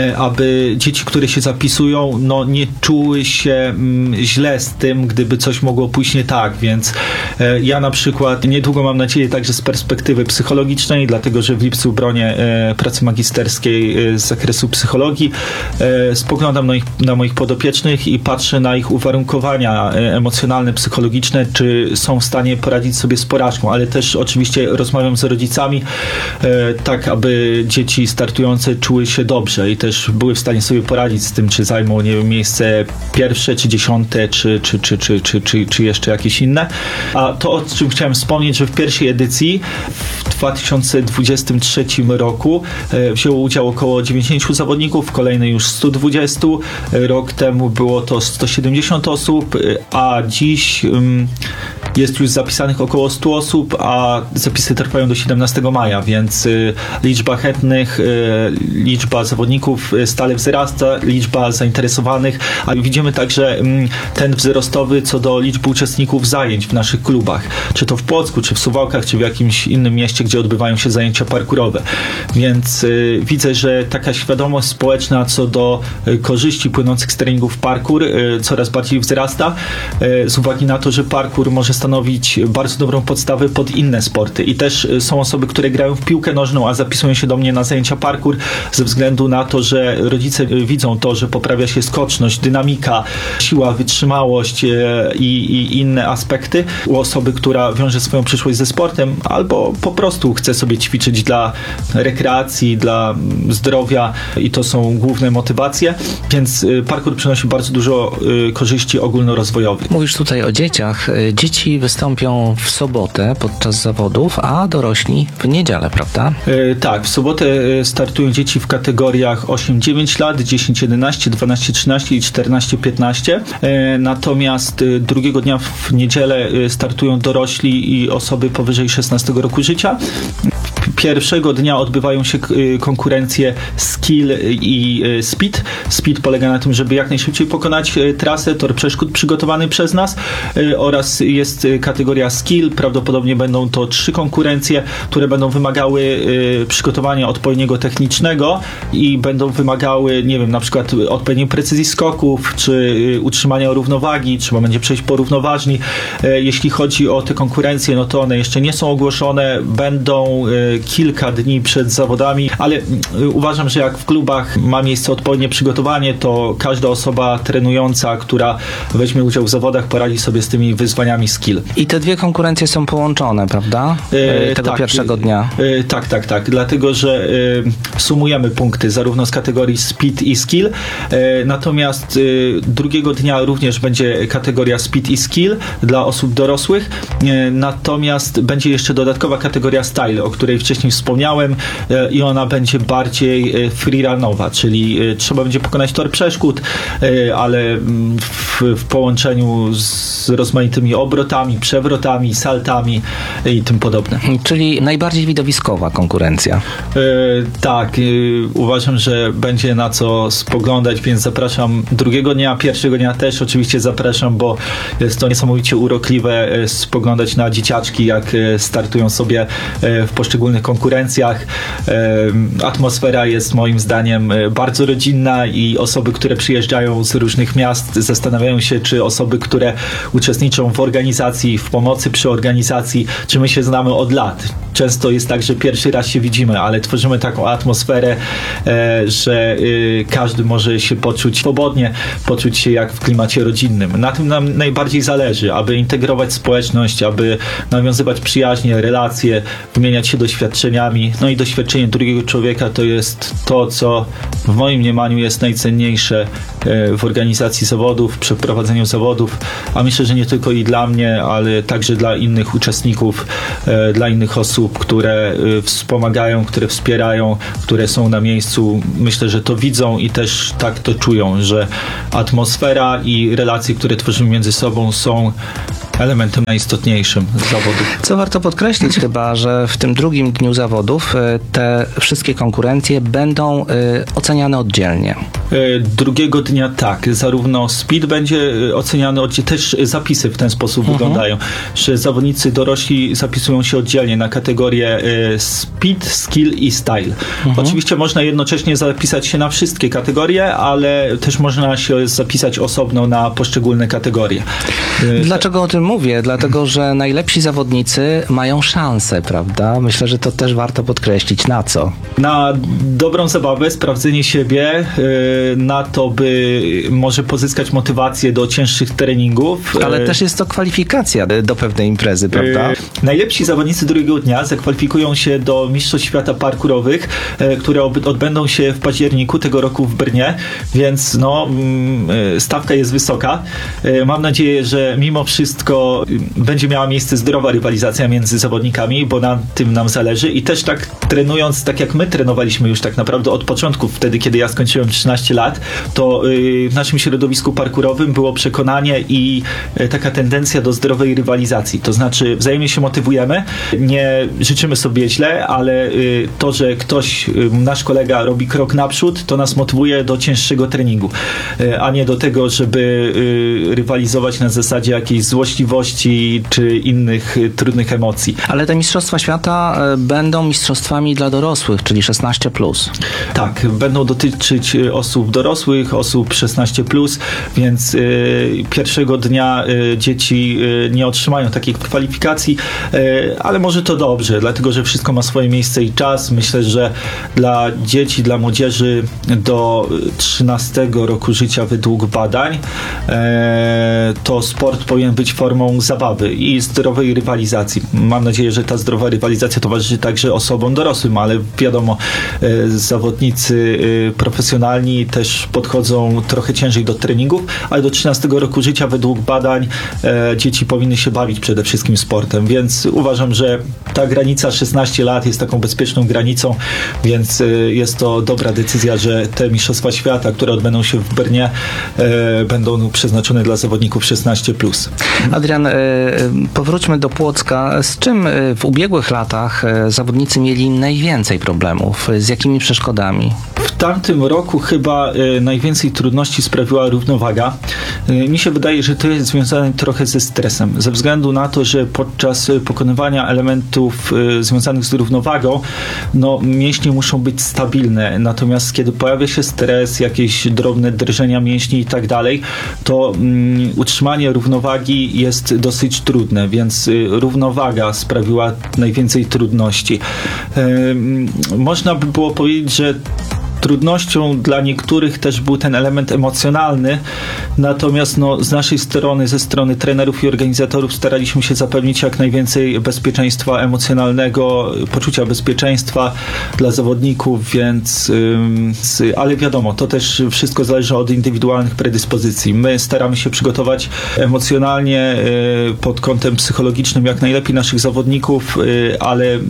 aby dzieci, które się zapisują, no nie czuły się mm, źle z tym, gdyby coś mogło pójść nie tak, więc e, ja na przykład niedługo mam nadzieję także z perspektywy psychologicznej, dlatego że w lipcu bronię e, pracy magisterskiej e, z zakresu psychologii, e, spoglądam na, ich, na moich podopiecznych i patrzę na ich uwarunkowania e, emocjonalne, psychologiczne, czy są w stanie poradzić sobie z porażką, ale też oczywiście rozmawiam z rodzicami e, tak, aby dzieci startujące czuły się dobrze i też były w stanie sobie poradzić z tym, czy zajmą, nie wiem, miejsce pierwsze, czy dziesiąte, czy, czy, czy, czy, czy, czy, czy jeszcze jakieś inne. A to, o czym chciałem wspomnieć, że w pierwszej edycji w dwa tysiące dwudziestym trzecim roku e, wzięło udział około dziewięćdziesięciu zawodników, w kolejnej już stu dwudziestu. Rok temu było to sto siedemdziesiąt osób, a dziś um, jest już zapisanych około stu osób, a zapisy trwają do siedemnastego maja, więc y, liczba chętnych, y, liczba zawodników stale wzrasta, liczba zainteresowanych, a widzimy także y, ten wzrostowy co do liczby uczestników zajęć w naszych klubach, czy to w Płocku, czy w Suwałkach, czy w jakimś innym mieście, gdzie odbywają się zajęcia parkurowe. Więc y, widzę, że taka świadomość społeczna co do y, korzyści płynących z treningów parkour y, coraz bardziej wzrasta, y, z uwagi na to, że parkour może stanowić bardzo dobrą podstawę pod inne sporty. I też y, są osoby, które grają w piłkę nożną, a zapisują się do mnie na zajęcia parkour ze względu na to, że rodzice y, widzą to, że poprawia się skoczność, dynamika, siła, wytrzymałość y, i inne aspekty u osoby, która wiąże swoją przyszłość ze sportem, albo po prostu chce sobie ćwiczyć dla rekreacji, dla zdrowia i to są główne motywacje, więc y, parkour przynosi bardzo dużo y, korzyści ogólnorozwojowych. Mówisz tutaj o dzieciach. Dzieci wystąpią w sobotę podczas zawodów, a dorośli w niedzielę, prawda? E, tak, w sobotę startują dzieci w kategoriach osiem dziewięć lat, dziesięć jedenaście, dwanaście trzynaście i czternaście piętnaście. E, natomiast e, drugiego dnia w niedzielę e, startują dorośli i osoby powyżej szesnastego roku życia. Pierwszego dnia odbywają się konkurencje skill i speed. Speed polega na tym, żeby jak najszybciej pokonać trasę, tor przeszkód przygotowany przez nas, oraz jest kategoria skill. Prawdopodobnie będą to trzy konkurencje, które będą wymagały przygotowania odpowiedniego technicznego i będą wymagały, nie wiem, na przykład odpowiedniej precyzji skoków, czy utrzymania równowagi, trzeba będzie przejść po równoważni. Jeśli chodzi o te konkurencje, no to one jeszcze nie są ogłoszone, będą kilka dni przed zawodami, ale uważam, że jak w klubach ma miejsce odpowiednie przygotowanie, to każda osoba trenująca, która weźmie udział w zawodach, poradzi sobie z tymi wyzwaniami skill. I te dwie konkurencje są połączone, prawda? E, Tego tak, pierwszego dnia. E, tak, tak, tak. Dlatego, że e, sumujemy punkty zarówno z kategorii speed i skill, e, natomiast e, drugiego dnia również będzie kategoria speed i skill dla osób dorosłych, e, natomiast będzie jeszcze dodatkowa kategoria style, o której której wcześniej wspomniałem e, i ona będzie bardziej e, freerunowa, czyli e, trzeba będzie pokonać tor przeszkód, e, ale w, w połączeniu z rozmaitymi obrotami, przewrotami, saltami i tym podobne. Czyli najbardziej widowiskowa konkurencja. E, tak, e, uważam, że będzie na co spoglądać, więc zapraszam drugiego dnia, pierwszego dnia też oczywiście zapraszam, bo jest to niesamowicie urokliwe e, spoglądać na dzieciaczki, jak e, startują sobie e, w poszczególnych konkurencjach. E, atmosfera jest moim zdaniem e, bardzo rodzinna i osoby, które przyjeżdżają z różnych miast, zastanawiają się, czy osoby, które uczestniczą w organizacji, w pomocy przy organizacji, czy my się znamy od lat. Często jest tak, że pierwszy raz się widzimy, ale tworzymy taką atmosferę, e, że e, każdy może się poczuć swobodnie, poczuć się jak w klimacie rodzinnym. Na tym nam najbardziej zależy, aby integrować społeczność, aby nawiązywać przyjaźnie, relacje, wymieniać się doświadczeniami. No i doświadczenie drugiego człowieka to jest to, co w moim mniemaniu jest najcenniejsze e, w organizacji zawodów, w przeprowadzeniu zawodów, a myślę, że nie tylko i dla mnie, ale także dla innych uczestników, e, dla innych osób, które e, wspomagają, które wspierają, które są na miejscu. Myślę, że to widzą i też tak to czują, że atmosfera i relacje, które tworzymy między sobą, są elementem najistotniejszym zawodów. Co warto podkreślić chyba, że w tym drugim dniu zawodów e, te wszystkie konkurencje będą e, oceniane oddzielnie. E, Drugiego dnia tak, zarówno speed będzie e, oceniany oddzielnie, też zapisy w ten sposób mhm. wyglądają, że zawodnicy dorośli zapisują się oddzielnie na kategorie e, speed, skill i style. Mhm. Oczywiście można jednocześnie zapisać się na wszystkie kategorie, ale też można się zapisać osobno na poszczególne kategorie. E, Dlaczego o tym mówię? Dlatego, że najlepsi zawodnicy mają szansę, prawda? Myślę, że to też warto podkreślić. Na co? Na dobrą zabawę, sprawdzenie siebie, yy, na to, by może pozyskać motywację do cięższych treningów. Ale yy, też jest to kwalifikacja do pewnej imprezy, prawda? Yy, najlepsi zawodnicy drugiego dnia zakwalifikują się do Mistrzostw Świata Parkurowych, yy, które ob- odbędą się w październiku tego roku w Brnie, więc no, yy, stawka jest wysoka. Yy, mam nadzieję, że mimo wszystko będzie miała miejsce zdrowa rywalizacja między zawodnikami, bo na tym nam zależy i też tak trenując, tak jak my trenowaliśmy już tak naprawdę od początku, wtedy kiedy ja skończyłem trzynaście lat, to yy, w naszym środowisku parkurowym było przekonanie i yy, taka tendencja do zdrowej rywalizacji, to znaczy wzajemnie się motywujemy, nie życzymy sobie źle, ale yy, to, że ktoś, yy, nasz kolega robi krok naprzód, to nas motywuje do cięższego treningu, yy, a nie do tego, żeby yy, rywalizować na zasadzie jakiejś złośliwości czy innych y, trudnych emocji. Ale te Mistrzostwa Świata y, będą mistrzostwami dla dorosłych, czyli szesnaście plus. Tak, będą dotyczyć y, osób dorosłych, osób szesnaście plus, więc y, pierwszego dnia y, dzieci y, nie otrzymają takiej kwalifikacji, y, ale może to dobrze, dlatego, że wszystko ma swoje miejsce i czas. Myślę, że dla dzieci, dla młodzieży do trzynastego roku życia według badań y, to sport powinien być formą zabawy i zdrowej rywalizacji. Mam nadzieję, że ta zdrowa rywalizacja towarzyszy także osobom dorosłym, ale wiadomo, e, zawodnicy e, profesjonalni też podchodzą trochę ciężej do treningów, ale do trzynastego roku życia według badań e, dzieci powinny się bawić przede wszystkim sportem, więc uważam, że ta granica szesnaście lat jest taką bezpieczną granicą, więc e, jest to dobra decyzja, że te Mistrzostwa Świata, które odbędą się w Brnie, e, będą przeznaczone dla zawodników szesnaście plus. Adrian, powróćmy do Płocka. Z czym w ubiegłych latach zawodnicy mieli najwięcej problemów? Z jakimi przeszkodami? W tamtym roku chyba e, najwięcej trudności sprawiła równowaga. E, mi się wydaje, że to jest związane trochę ze stresem, ze względu na to, że podczas pokonywania elementów e, związanych z równowagą, no mięśnie muszą być stabilne, natomiast kiedy pojawia się stres, jakieś drobne drżenia mięśni i tak dalej, to mm, utrzymanie równowagi jest dosyć trudne, więc y, równowaga sprawiła najwięcej trudności. Y, można by było powiedzieć, że trudnością dla niektórych też był ten element emocjonalny, natomiast no, z naszej strony, ze strony trenerów i organizatorów staraliśmy się zapewnić jak najwięcej bezpieczeństwa emocjonalnego, poczucia bezpieczeństwa dla zawodników, więc ym, ale wiadomo, to też wszystko zależy od indywidualnych predyspozycji. My staramy się przygotować emocjonalnie y, pod kątem psychologicznym jak najlepiej naszych zawodników, y, ale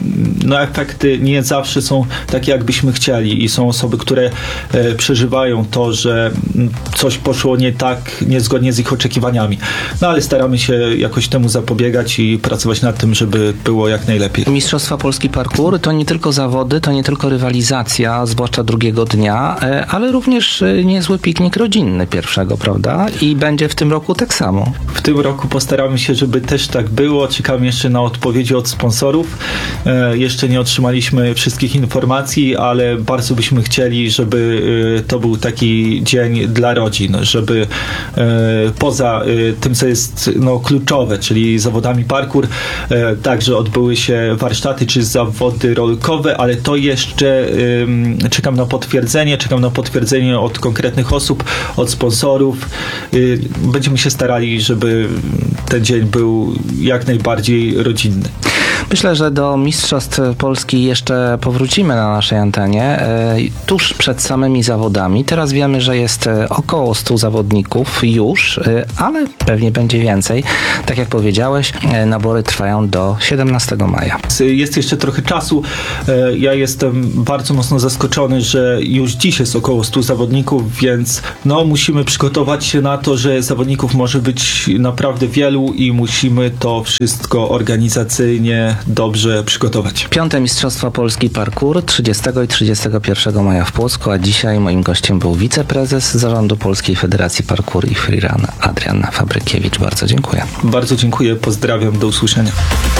no efekty nie zawsze są takie, jakbyśmy chcieli i są osoby, które e, przeżywają to, że coś poszło nie tak, niezgodnie z ich oczekiwaniami. No ale staramy się jakoś temu zapobiegać i pracować nad tym, żeby było jak najlepiej. Mistrzostwa Polski Parkour to nie tylko zawody, to nie tylko rywalizacja, zwłaszcza drugiego dnia, e, ale również e, niezły piknik rodzinny pierwszego, prawda? I będzie w tym roku tak samo. W tym roku postaramy się, żeby też tak było. Czekamy jeszcze na odpowiedzi od sponsorów. E, jeszcze nie otrzymaliśmy wszystkich informacji, ale bardzo byśmy chcieli, żeby e, to był taki dzień dla rodzin, żeby e, poza e, tym, co jest no, kluczowe, czyli zawodami parkour, e, także odbyły się warsztaty czy zawody rolkowe, ale to jeszcze e, czekam na potwierdzenie, czekam na potwierdzenie od konkretnych osób, od sponsorów. E, będziemy się starali, żeby ten dzień był jak najbardziej rodzinny. Myślę, że do Mistrzostw Polski jeszcze powrócimy na naszej antenie e, tuż przed samymi zawodami. Teraz wiemy, że jest e, około stu zawodników już, e, ale pewnie będzie więcej. Tak jak powiedziałeś, e, nabory trwają do siedemnastego maja. Jest jeszcze trochę czasu. E, ja jestem bardzo mocno zaskoczony, że już dziś jest około stu zawodników, więc no musimy przygotować się na to, że zawodników może być naprawdę wielu i musimy to wszystko organizacyjnie dobrze przygotować. Piąte Mistrzostwa Polski Parkour trzydziestego i trzydziestego pierwszego maja w Płocku, a dzisiaj moim gościem był wiceprezes Zarządu Polskiej Federacji Parkour i Freerun Adrian Fabrykiewicz. Bardzo dziękuję. Bardzo dziękuję, pozdrawiam, do usłyszenia.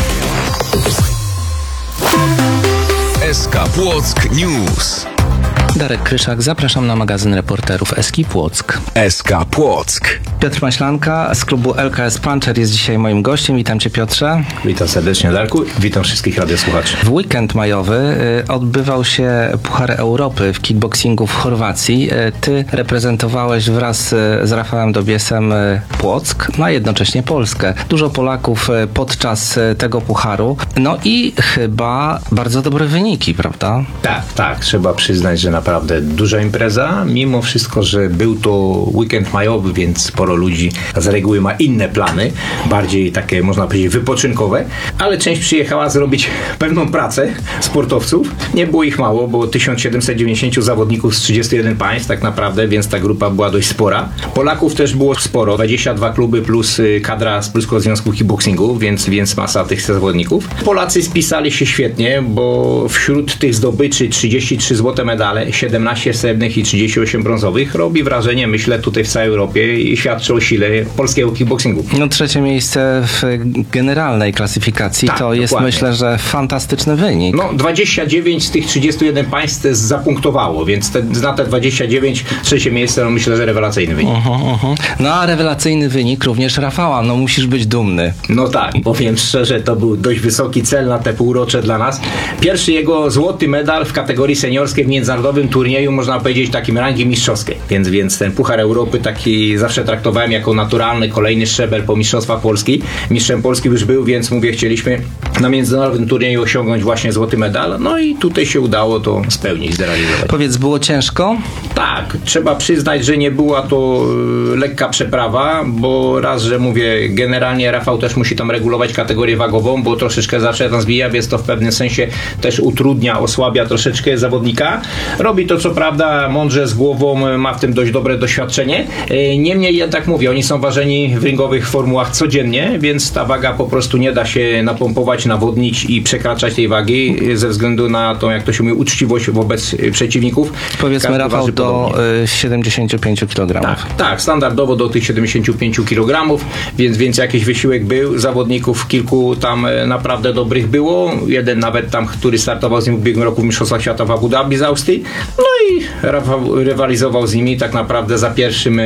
S K Płock News. Darek Kryszak, zapraszam na magazyn reporterów Eski Płock. S K Płock. Piotr Maślanka z klubu L K S Puncher jest dzisiaj moim gościem. Witam Cię, Piotrze. Witam serdecznie, Darku. Witam wszystkich radiosłuchaczy. W weekend majowy y, odbywał się Puchar Europy w kickboxingu w Chorwacji. Y, ty reprezentowałeś wraz y, z Rafałem Dobiesem y, Płock, no a jednocześnie Polskę. Dużo Polaków y, podczas y, tego pucharu. No i chyba bardzo dobre wyniki, prawda? Tak, tak. Trzeba przyznać, że naprawdę duża impreza. Mimo wszystko, że był to weekend majowy, więc sporo ludzi z reguły ma inne plany, bardziej takie, można powiedzieć, wypoczynkowe, ale część przyjechała zrobić pewną pracę sportowców. Nie było ich mało, bo tysiąc siedemset dziewięćdziesiąt zawodników z trzydziestu jeden państw tak naprawdę, więc ta grupa była dość spora. Polaków też było sporo, dwadzieścia dwa kluby plus kadra z Polskiego Związku Kickboxingu, więc, więc masa tych zawodników. Polacy spisali się świetnie, bo wśród tych zdobyczy trzydzieści trzy złote medale, siedemnaście srebrnych i trzydzieści osiem brązowych robi wrażenie, myślę, tutaj w całej Europie i świadczy o sile polskiego kickboxingu. No trzecie miejsce w generalnej klasyfikacji tak, to jest, dokładnie. myślę, że fantastyczny wynik. No dwadzieścia dziewięć z tych trzydziestu jeden państw zapunktowało, więc te, na te dwadzieścia dziewięć trzecie miejsce, no myślę, że rewelacyjny wynik. Uh-huh, uh-huh. No a rewelacyjny wynik również Rafała, no musisz być dumny. No tak, powiem szczerze, to był dość wysoki cel na te półrocze dla nas. Pierwszy jego złoty medal w kategorii seniorskiej w międzynarodowym turnieju, można powiedzieć, takim rangi mistrzowskiej. Więc, więc ten Puchar Europy taki zawsze traktowałem jako naturalny kolejny szczebel po Mistrzostwach Polski. Mistrzem Polski już był, więc mówię, chcieliśmy na międzynarodowym turnieju osiągnąć właśnie złoty medal. No i tutaj się udało to spełnić, zrealizować. Powiedz, było ciężko? Tak, trzeba przyznać, że nie była to y, lekka przeprawa, bo raz, że mówię, generalnie Rafał też musi tam regulować kategorię wagową, bo troszeczkę zawsze tam zbija, więc to w pewnym sensie też utrudnia, osłabia troszeczkę zawodnika. Robi to co prawda mądrze, z głową, ma w tym dość dobre doświadczenie. Y, niemniej jednak mówię, oni są ważeni w ringowych formułach codziennie, więc ta waga po prostu nie da się napompować, nawodnić i przekraczać tej wagi ze względu na tą, jak to się mówi, uczciwość wobec przeciwników. Powiedzmy, Każdy Rafał, waży do podobnie. siedemdziesięciu pięciu kilogramów. Tak, tak, standardowo do tych siedemdziesięciu pięciu kilogramów, więc, więc jakiś wysiłek był. Zawodników kilku tam naprawdę dobrych było. Jeden nawet tam, który startował z nim w ubiegłym roku w Mistrzostwach Świata w Abu Dhabi z Austrii. No i Rafał rywalizował z nimi. Tak naprawdę za pierwszym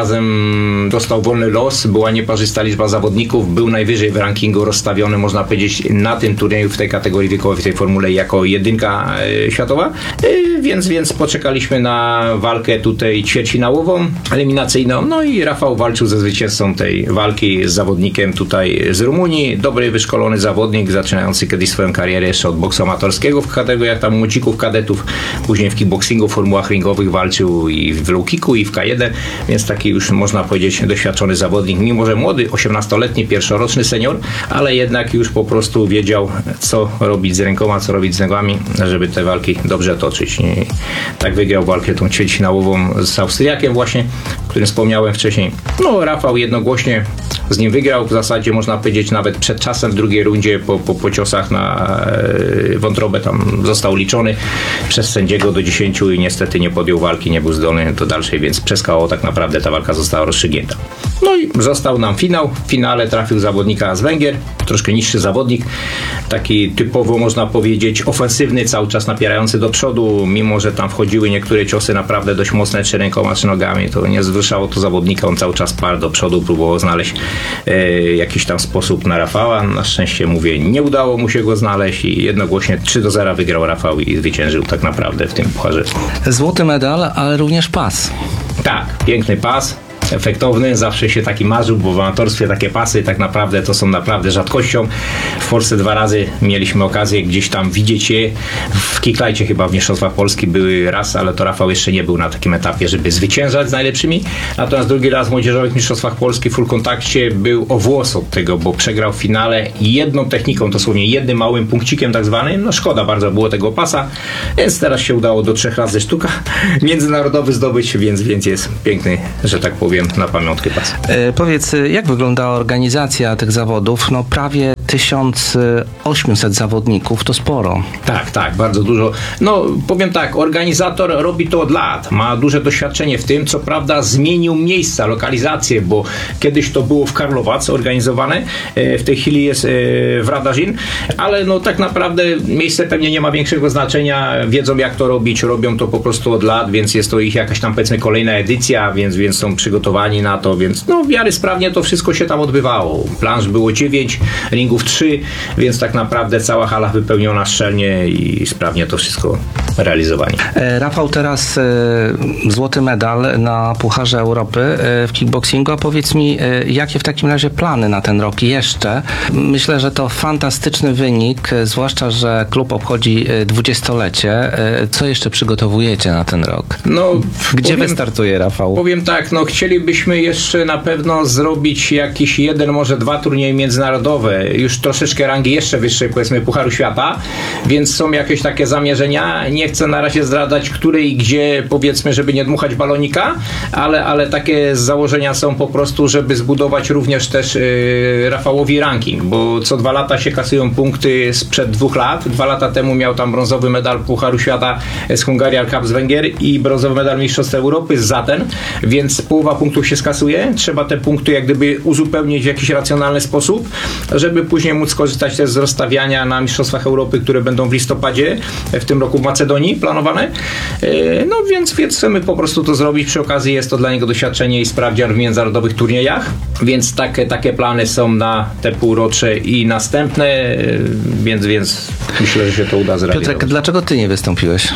razem dostał wolny los. Była nieparzysta liczba zawodników. Był najwyżej w rankingu rozstawiony, można powiedzieć, na tym turnieju w tej kategorii wiekowej, w tej formule jako jedynka światowa. więc, więc poczekaliśmy na walkę tutaj ćwierćfinałową, eliminacyjną, no i Rafał walczył ze zwycięzcą tej walki z zawodnikiem tutaj z Rumunii, dobry, wyszkolony zawodnik, zaczynający kiedyś swoją karierę jeszcze od boksu amatorskiego w kategoriach tam młodzików, kadetów, później w kickboxingu, w formułach ringowych walczył i w low kicku, i w K jeden, więc taki już można powiedzieć doświadczony zawodnik, mimo że młody, osiemnastoletni, pierwszoroczny senior, ale jednak już po prostu wiedział, co robić z rękoma, co robić z nogami, żeby te walki dobrze toczyć. I tak wygrał walkę tą ćwierćfinałową z Austriakiem właśnie, o którym wspomniałem wcześniej. No Rafał jednogłośnie z nim wygrał, w zasadzie można powiedzieć nawet przed czasem w drugiej rundzie po, po, po ciosach na wątrobę tam został liczony przez sędziego do dziesięciu i niestety nie podjął walki, nie był zdolny do dalszej, więc przez K O tak naprawdę ta walka została rozstrzygnięta. No i został nam finał. W finale trafił zawodnika z Węgier, troszkę niższy zawodnik, taki typowo można powiedzieć ofensywny, cały czas napierający do przodu, mimo że tam wchodziły niektóre ciosy naprawdę dość mocne, czy rękoma, czy nogami, to nie zwyszało to zawodnika, on cały czas parł do przodu, próbował znaleźć e, jakiś tam sposób na Rafała. Na szczęście, mówię, nie udało mu się go znaleźć i jednogłośnie trzy do zera wygrał Rafał i zwyciężył tak naprawdę w tym pucharze. Złoty medal, ale również pas. Tak, piękny pas. Efektowny, zawsze się taki marzył, bo w amatorstwie takie pasy tak naprawdę to są naprawdę rzadkością. W Polsce dwa razy mieliśmy okazję gdzieś tam widzieć je. W Kicklajcie chyba w Mistrzostwach Polski były raz, ale to Rafał jeszcze nie był na takim etapie, żeby zwyciężać z najlepszymi. Natomiast drugi raz w Młodzieżowych Mistrzostwach Polski w full kontakcie był o włos od tego, bo przegrał w finale jedną techniką, dosłownie jednym małym punkcikiem tak zwanym. No szkoda bardzo było tego pasa, więc teraz się udało do trzech razy sztuka międzynarodowy zdobyć, więc, więc jest piękny, że tak powiem, na pamiątkę pas. E, powiedz, jak wyglądała organizacja tych zawodów? No prawie tysiąc osiemset zawodników, to sporo. Tak, tak, bardzo dużo. No powiem tak, organizator robi to od lat, ma duże doświadczenie w tym, co prawda zmienił miejsca, lokalizację, bo kiedyś to było w Karlowac organizowane, w tej chwili jest w Radażin, ale no tak naprawdę miejsce pewnie nie ma większego znaczenia, wiedzą jak to robić, robią to po prostu od lat, więc jest to ich jakaś tam powiedzmy kolejna edycja, więc, więc są przygotowani na to, więc no w miarę sprawnie to wszystko się tam odbywało. Planż było dziewięć, ringów trzy, więc tak naprawdę cała hala wypełniona szczelnie i sprawnie to wszystko realizowani. E, Rafał, teraz e, złoty medal na Pucharze Europy e, w kickboxingu, a powiedz mi, e, jakie w takim razie plany na ten rok jeszcze? Myślę, że to fantastyczny wynik, e, zwłaszcza, że klub obchodzi e, dwudziestolecie. E, co jeszcze przygotowujecie na ten rok? No, Gdzie powiem, wystartuje Rafał? Powiem tak, no chcielibyśmy jeszcze na pewno zrobić jakiś jeden, może dwa turnieje międzynarodowe, już troszeczkę rangi jeszcze wyższej, powiedzmy Pucharu Świata, więc są jakieś takie zamierzenia. Nie chcę na razie zdradzać, które i gdzie, powiedzmy, żeby nie dmuchać balonika, ale, ale takie założenia są po prostu, żeby zbudować również też yy, Rafałowi ranking, bo co dwa lata się kasują punkty sprzed dwóch lat. Dwa lata temu miał tam brązowy medal Pucharu Świata z Hungarian Cup z Węgier i brązowy medal Mistrzostw Europy z Zaten, więc połowa punktów się skasuje. Trzeba te punkty jak gdyby uzupełnić w jakiś racjonalny sposób, żeby później móc skorzystać też z rozstawiania na Mistrzostwach Europy, które będą w listopadzie w tym roku w Macedonii planowane. No więc, więc chcemy po prostu to zrobić. Przy okazji jest to dla niego doświadczenie i sprawdzian w międzynarodowych turniejach, więc takie, takie plany są na te półrocze i następne, więc, więc myślę, że się to uda zrealizować. Piotrek, dlaczego ty nie wystąpiłeś?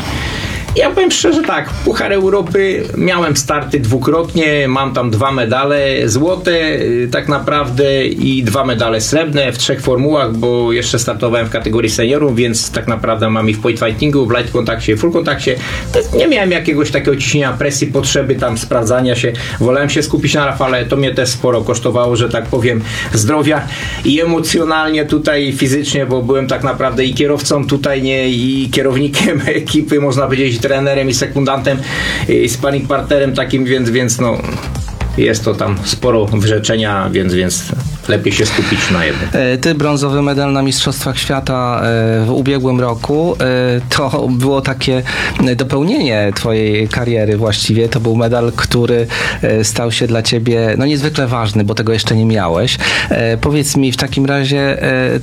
Ja powiem szczerze tak, Puchar Europy miałem starty dwukrotnie, mam tam dwa medale złote tak naprawdę i dwa medale srebrne w trzech formułach, bo jeszcze startowałem w kategorii seniorów, więc tak naprawdę mam i w point fightingu, w light kontakcie, full kontakcie. Nie miałem jakiegoś takiego ciśnienia, presji, potrzeby tam sprawdzania się. Wolałem się skupić na Rafale, to mnie też sporo kosztowało, że tak powiem, zdrowia i emocjonalnie tutaj i fizycznie, bo byłem tak naprawdę i kierowcą tutaj, nie, i kierownikiem ekipy, można powiedzieć, trenerem i sekundantem i sparring partnerem takim, więc, więc no jest to tam sporo wyrzeczenia, więc, więc lepiej się skupić na jednym. Ty brązowy medal na Mistrzostwach Świata w ubiegłym roku, to było takie dopełnienie twojej kariery właściwie. To był medal, który stał się dla ciebie no niezwykle ważny, bo tego jeszcze nie miałeś. Powiedz mi w takim razie,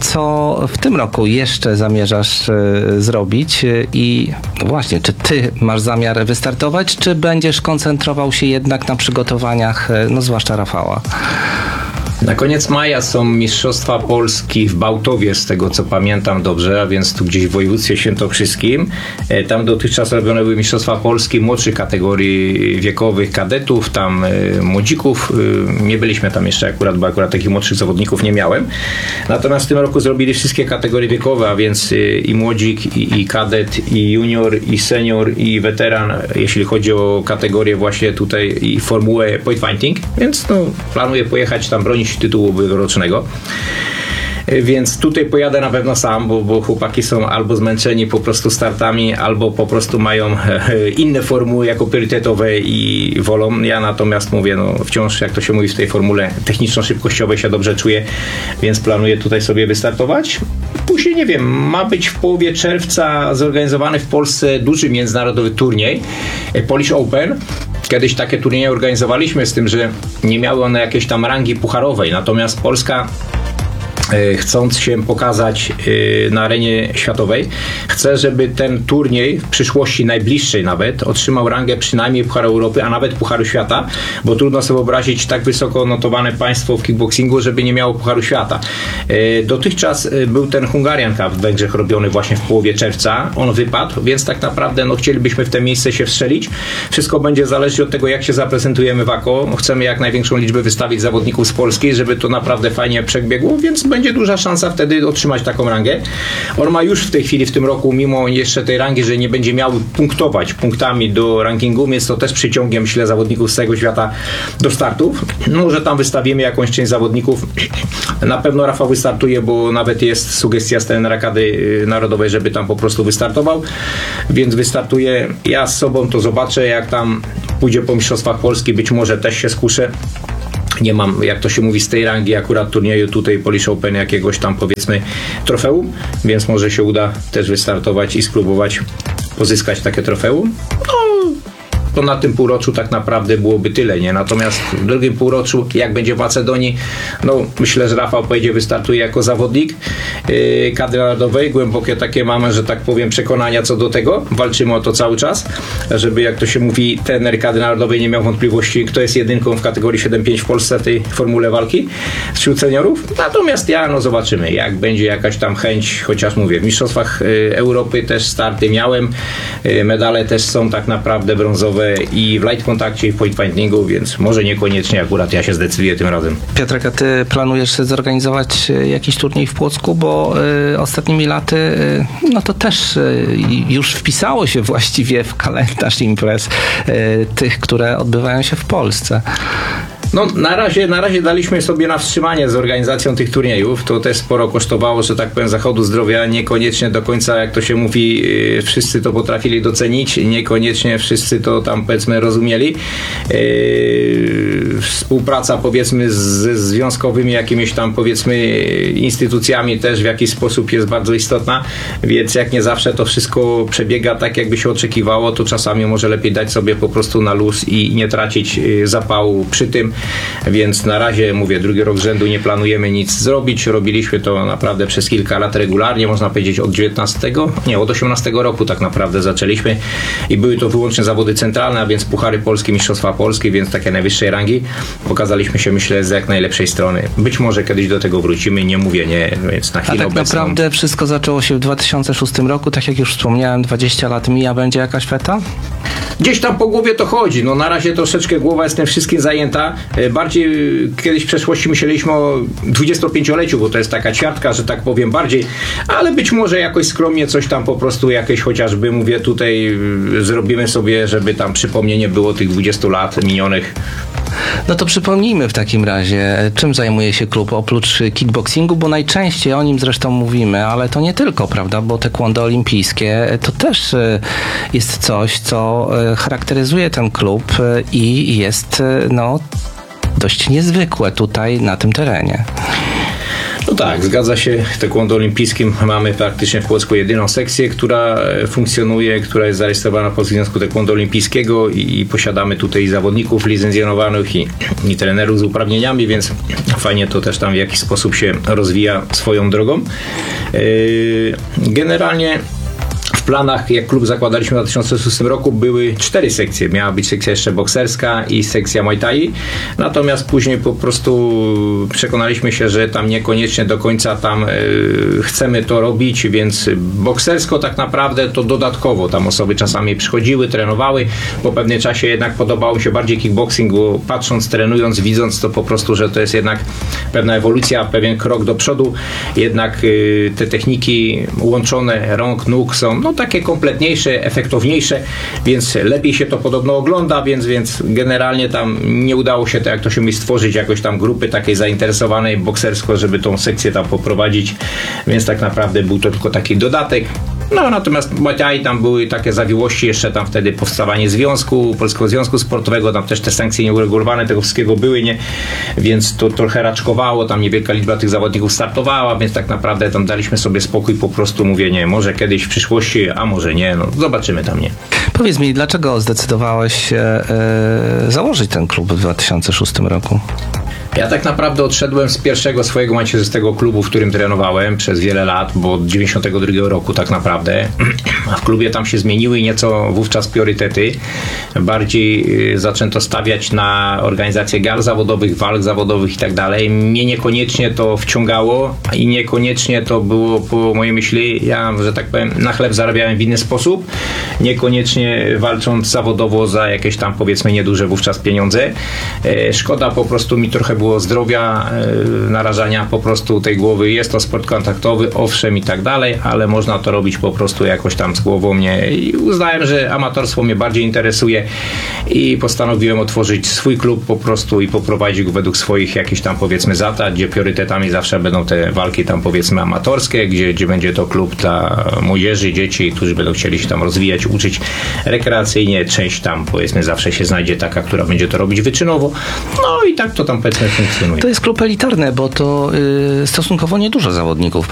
co w tym roku jeszcze zamierzasz zrobić i właśnie, czy ty masz zamiar wystartować, czy będziesz koncentrował się jednak na przygotowaniach, no zwłaszcza Rafała? Na koniec maja są Mistrzostwa Polski w Bałtowie, z tego co pamiętam dobrze, a więc tu gdzieś w województwie świętokrzyskim. Tam dotychczas robione były Mistrzostwa Polski młodszych kategorii wiekowych, kadetów, tam młodzików. Nie byliśmy tam jeszcze akurat, bo akurat takich młodszych zawodników nie miałem. Natomiast w tym roku zrobili wszystkie kategorie wiekowe, a więc i młodzik, i, i kadet, i junior, i senior, i weteran, jeśli chodzi o kategorię właśnie tutaj i formułę point fighting, więc no, planuję pojechać tam bronić tytułu ubiegłorocznego. Więc tutaj pojadę na pewno sam, bo, bo chłopaki są albo zmęczeni po prostu startami, albo po prostu mają inne formuły jako priorytetowe i wolą. Ja natomiast mówię, no wciąż, jak to się mówi w tej formule techniczno-szybkościowej, się dobrze czuję, więc planuję tutaj sobie wystartować. Później, nie wiem, ma być w połowie czerwca zorganizowany w Polsce duży międzynarodowy turniej Polish Open. Kiedyś takie turnieje organizowaliśmy, z tym, że nie miały one jakiejś tam rangi pucharowej, natomiast Polska, chcąc się pokazać na arenie światowej, chcę, żeby ten turniej w przyszłości najbliższej nawet otrzymał rangę przynajmniej Pucharu Europy, a nawet Pucharu Świata, bo trudno sobie wyobrazić tak wysoko notowane państwo w kickboxingu, żeby nie miało Pucharu Świata. Dotychczas był ten Hungarian Cup w Węgrzech robiony właśnie w połowie czerwca. On wypadł, więc tak naprawdę no, chcielibyśmy w te miejsce się wstrzelić. Wszystko będzie zależeć od tego, jak się zaprezentujemy w A K O. Chcemy jak największą liczbę wystawić zawodników z Polski, żeby to naprawdę fajnie przebiegło, więc będzie duża szansa wtedy otrzymać taką rangę. On ma już w tej chwili, w tym roku, mimo jeszcze tej rangi, że nie będzie miał punktować punktami do rankingu, więc to też przyciągiem, myślę, zawodników z całego świata do startów. No, że tam wystawimy jakąś część zawodników. Na pewno Rafał wystartuje, bo nawet jest sugestia z trenera Rady Narodowej, żeby tam po prostu wystartował, więc wystartuję. Ja z sobą to zobaczę, jak tam pójdzie po Mistrzostwach Polski, być może też się skuszę. Nie mam, jak to się mówi, z tej rangi akurat turnieju tutaj Polish Open jakiegoś tam, powiedzmy, trofeum, więc może się uda też wystartować i spróbować pozyskać takie trofeum. No, to na tym półroczu tak naprawdę byłoby tyle, nie? Natomiast w drugim półroczu, jak będzie w Macedonii, no myślę, że Rafał pojedzie, wystartuje jako zawodnik yy, kadry narodowej. Głębokie takie mamy, że tak powiem, przekonania co do tego. Walczymy o to cały czas, żeby, jak to się mówi, trener kadry narodowej nie miał wątpliwości, kto jest jedynką w kategorii siedem pięć w Polsce w tej formule walki wśród seniorów. Natomiast ja, no zobaczymy, jak będzie jakaś tam chęć, chociaż mówię, w Mistrzostwach yy, Europy też starty miałem, yy, medale też są tak naprawdę brązowe i w light kontakcie i w point fightingu, więc może niekoniecznie akurat ja się zdecyduję tym razem. Piotrek, a ty planujesz zorganizować jakiś turniej w Płocku, bo y, ostatnimi laty y, no to też y, już wpisało się właściwie w kalendarz imprez y, tych, które odbywają się w Polsce. No na razie, na razie daliśmy sobie na wstrzymanie z organizacją tych turniejów. To też sporo kosztowało, że tak powiem, zachodu zdrowia. Niekoniecznie do końca, jak to się mówi, wszyscy to potrafili docenić. Niekoniecznie wszyscy to tam, powiedzmy, rozumieli. Yy, współpraca, powiedzmy, z związkowymi jakimiś tam, powiedzmy, instytucjami też w jakiś sposób jest bardzo istotna. Więc jak nie zawsze to wszystko przebiega tak, jakby się oczekiwało, to czasami może lepiej dać sobie po prostu na luz i nie tracić zapału przy tym. Więc na razie, mówię, drugi rok z rzędu nie planujemy nic zrobić. Robiliśmy to naprawdę przez kilka lat regularnie, można powiedzieć od dziewiętnastego, nie, od osiemnastego roku tak naprawdę zaczęliśmy i były to wyłącznie zawody centralne, a więc Puchary Polskie, Mistrzostwa Polskie, więc takie najwyższej rangi. Pokazaliśmy się, myślę, z jak najlepszej strony. Być może kiedyś do tego wrócimy, nie mówię nie, więc na chwilę obecną. A tak obecną... naprawdę wszystko zaczęło się w dwa tysiące szóstym roku, tak jak już wspomniałem, dwadzieścia lat mija, będzie jakaś feta? Gdzieś tam po głowie to chodzi. No na razie troszeczkę głowa jest tym wszystkim zajęta. Bardziej kiedyś w przeszłości myśleliśmy o dwudziestopięcioleciu, bo to jest taka ćwiartka, że tak powiem, bardziej, ale być może jakoś skromnie coś tam po prostu jakieś chociażby, mówię, tutaj zrobimy sobie, żeby tam przypomnienie było tych dwudziestu lat minionych. No to przypomnijmy w takim razie, czym zajmuje się klub oprócz kickboxingu, bo najczęściej o nim zresztą mówimy, ale to nie tylko, prawda, bo taekwondo olimpijskie to też jest coś, co charakteryzuje ten klub i jest no dość niezwykłe tutaj na tym terenie. No tak, zgadza się. W taekwondo olimpijskim mamy praktycznie w Płocku jedyną sekcję, która funkcjonuje, która jest zarejestrowana w Polskim Związku Taekwondo Olimpijskiego i, i posiadamy tutaj zawodników licencjonowanych i, i trenerów z uprawnieniami, więc fajnie to też tam w jakiś sposób się rozwija swoją drogą. Yy, generalnie w planach, jak klub zakładaliśmy w dwa tysiące szóstym roku, były cztery sekcje. Miała być sekcja jeszcze bokserska i sekcja Muay Thai. Natomiast później po prostu przekonaliśmy się, że tam niekoniecznie do końca tam e, chcemy to robić, więc boksersko tak naprawdę to dodatkowo. Tam osoby czasami przychodziły, trenowały. Po pewnym czasie jednak podobało mi się bardziej kickboxing, bo patrząc, trenując, widząc to po prostu, że to jest jednak pewna ewolucja, pewien krok do przodu. Jednak y, te techniki łączone rąk, nóg są no takie kompletniejsze, efektowniejsze, więc lepiej się to podobno ogląda, więc, więc generalnie tam nie udało się to, jak to się mi stworzyć, jakoś tam grupy takiej zainteresowanej boksersko, żeby tą sekcję tam poprowadzić, więc tak naprawdę był to tylko taki dodatek. No natomiast Muay Thai tam były takie zawiłości, jeszcze tam wtedy powstawanie związku, Polskiego Związku Sportowego, tam też te sankcje nieuregulowane tego wszystkiego były, nie? Więc to trochę raczkowało, tam niewielka liczba tych zawodników startowała, więc tak naprawdę tam daliśmy sobie spokój, po prostu mówię, nie, może kiedyś w przyszłości, a może nie, no zobaczymy tam, nie. Powiedz mi, dlaczego zdecydowałeś się e, założyć ten klub w dwa tysiące szóstym roku? Ja tak naprawdę odszedłem z pierwszego swojego macierzystego klubu, w którym trenowałem przez wiele lat, bo od dziewięćdziesiątego drugiego roku tak naprawdę. A w klubie tam się zmieniły nieco wówczas priorytety. Bardziej zaczęto stawiać na organizację gal zawodowych, walk zawodowych i tak dalej. Mnie niekoniecznie to wciągało i niekoniecznie to było po mojej myśli, ja, że tak powiem, na chleb zarabiałem w inny sposób. Niekoniecznie walcząc zawodowo za jakieś tam, powiedzmy, nieduże wówczas pieniądze. Szkoda po prostu mi trochę było zdrowia, yy, narażania po prostu tej głowy. Jest to sport kontaktowy, owszem i tak dalej, ale można to robić po prostu jakoś tam z głową mnie i uznałem, że amatorstwo mnie bardziej interesuje i postanowiłem otworzyć swój klub po prostu i poprowadzić go według swoich jakichś tam, powiedzmy, zasad, gdzie priorytetami zawsze będą te walki tam, powiedzmy, amatorskie, gdzie, gdzie będzie to klub dla młodzieży, dzieci, którzy będą chcieli się tam rozwijać, uczyć rekreacyjnie. Część tam, powiedzmy, zawsze się znajdzie taka, która będzie to robić wyczynowo. No i tak to tam, powiedzmy, funkcjonuje. To jest klub elitarny, bo to y, stosunkowo niedużo zawodników,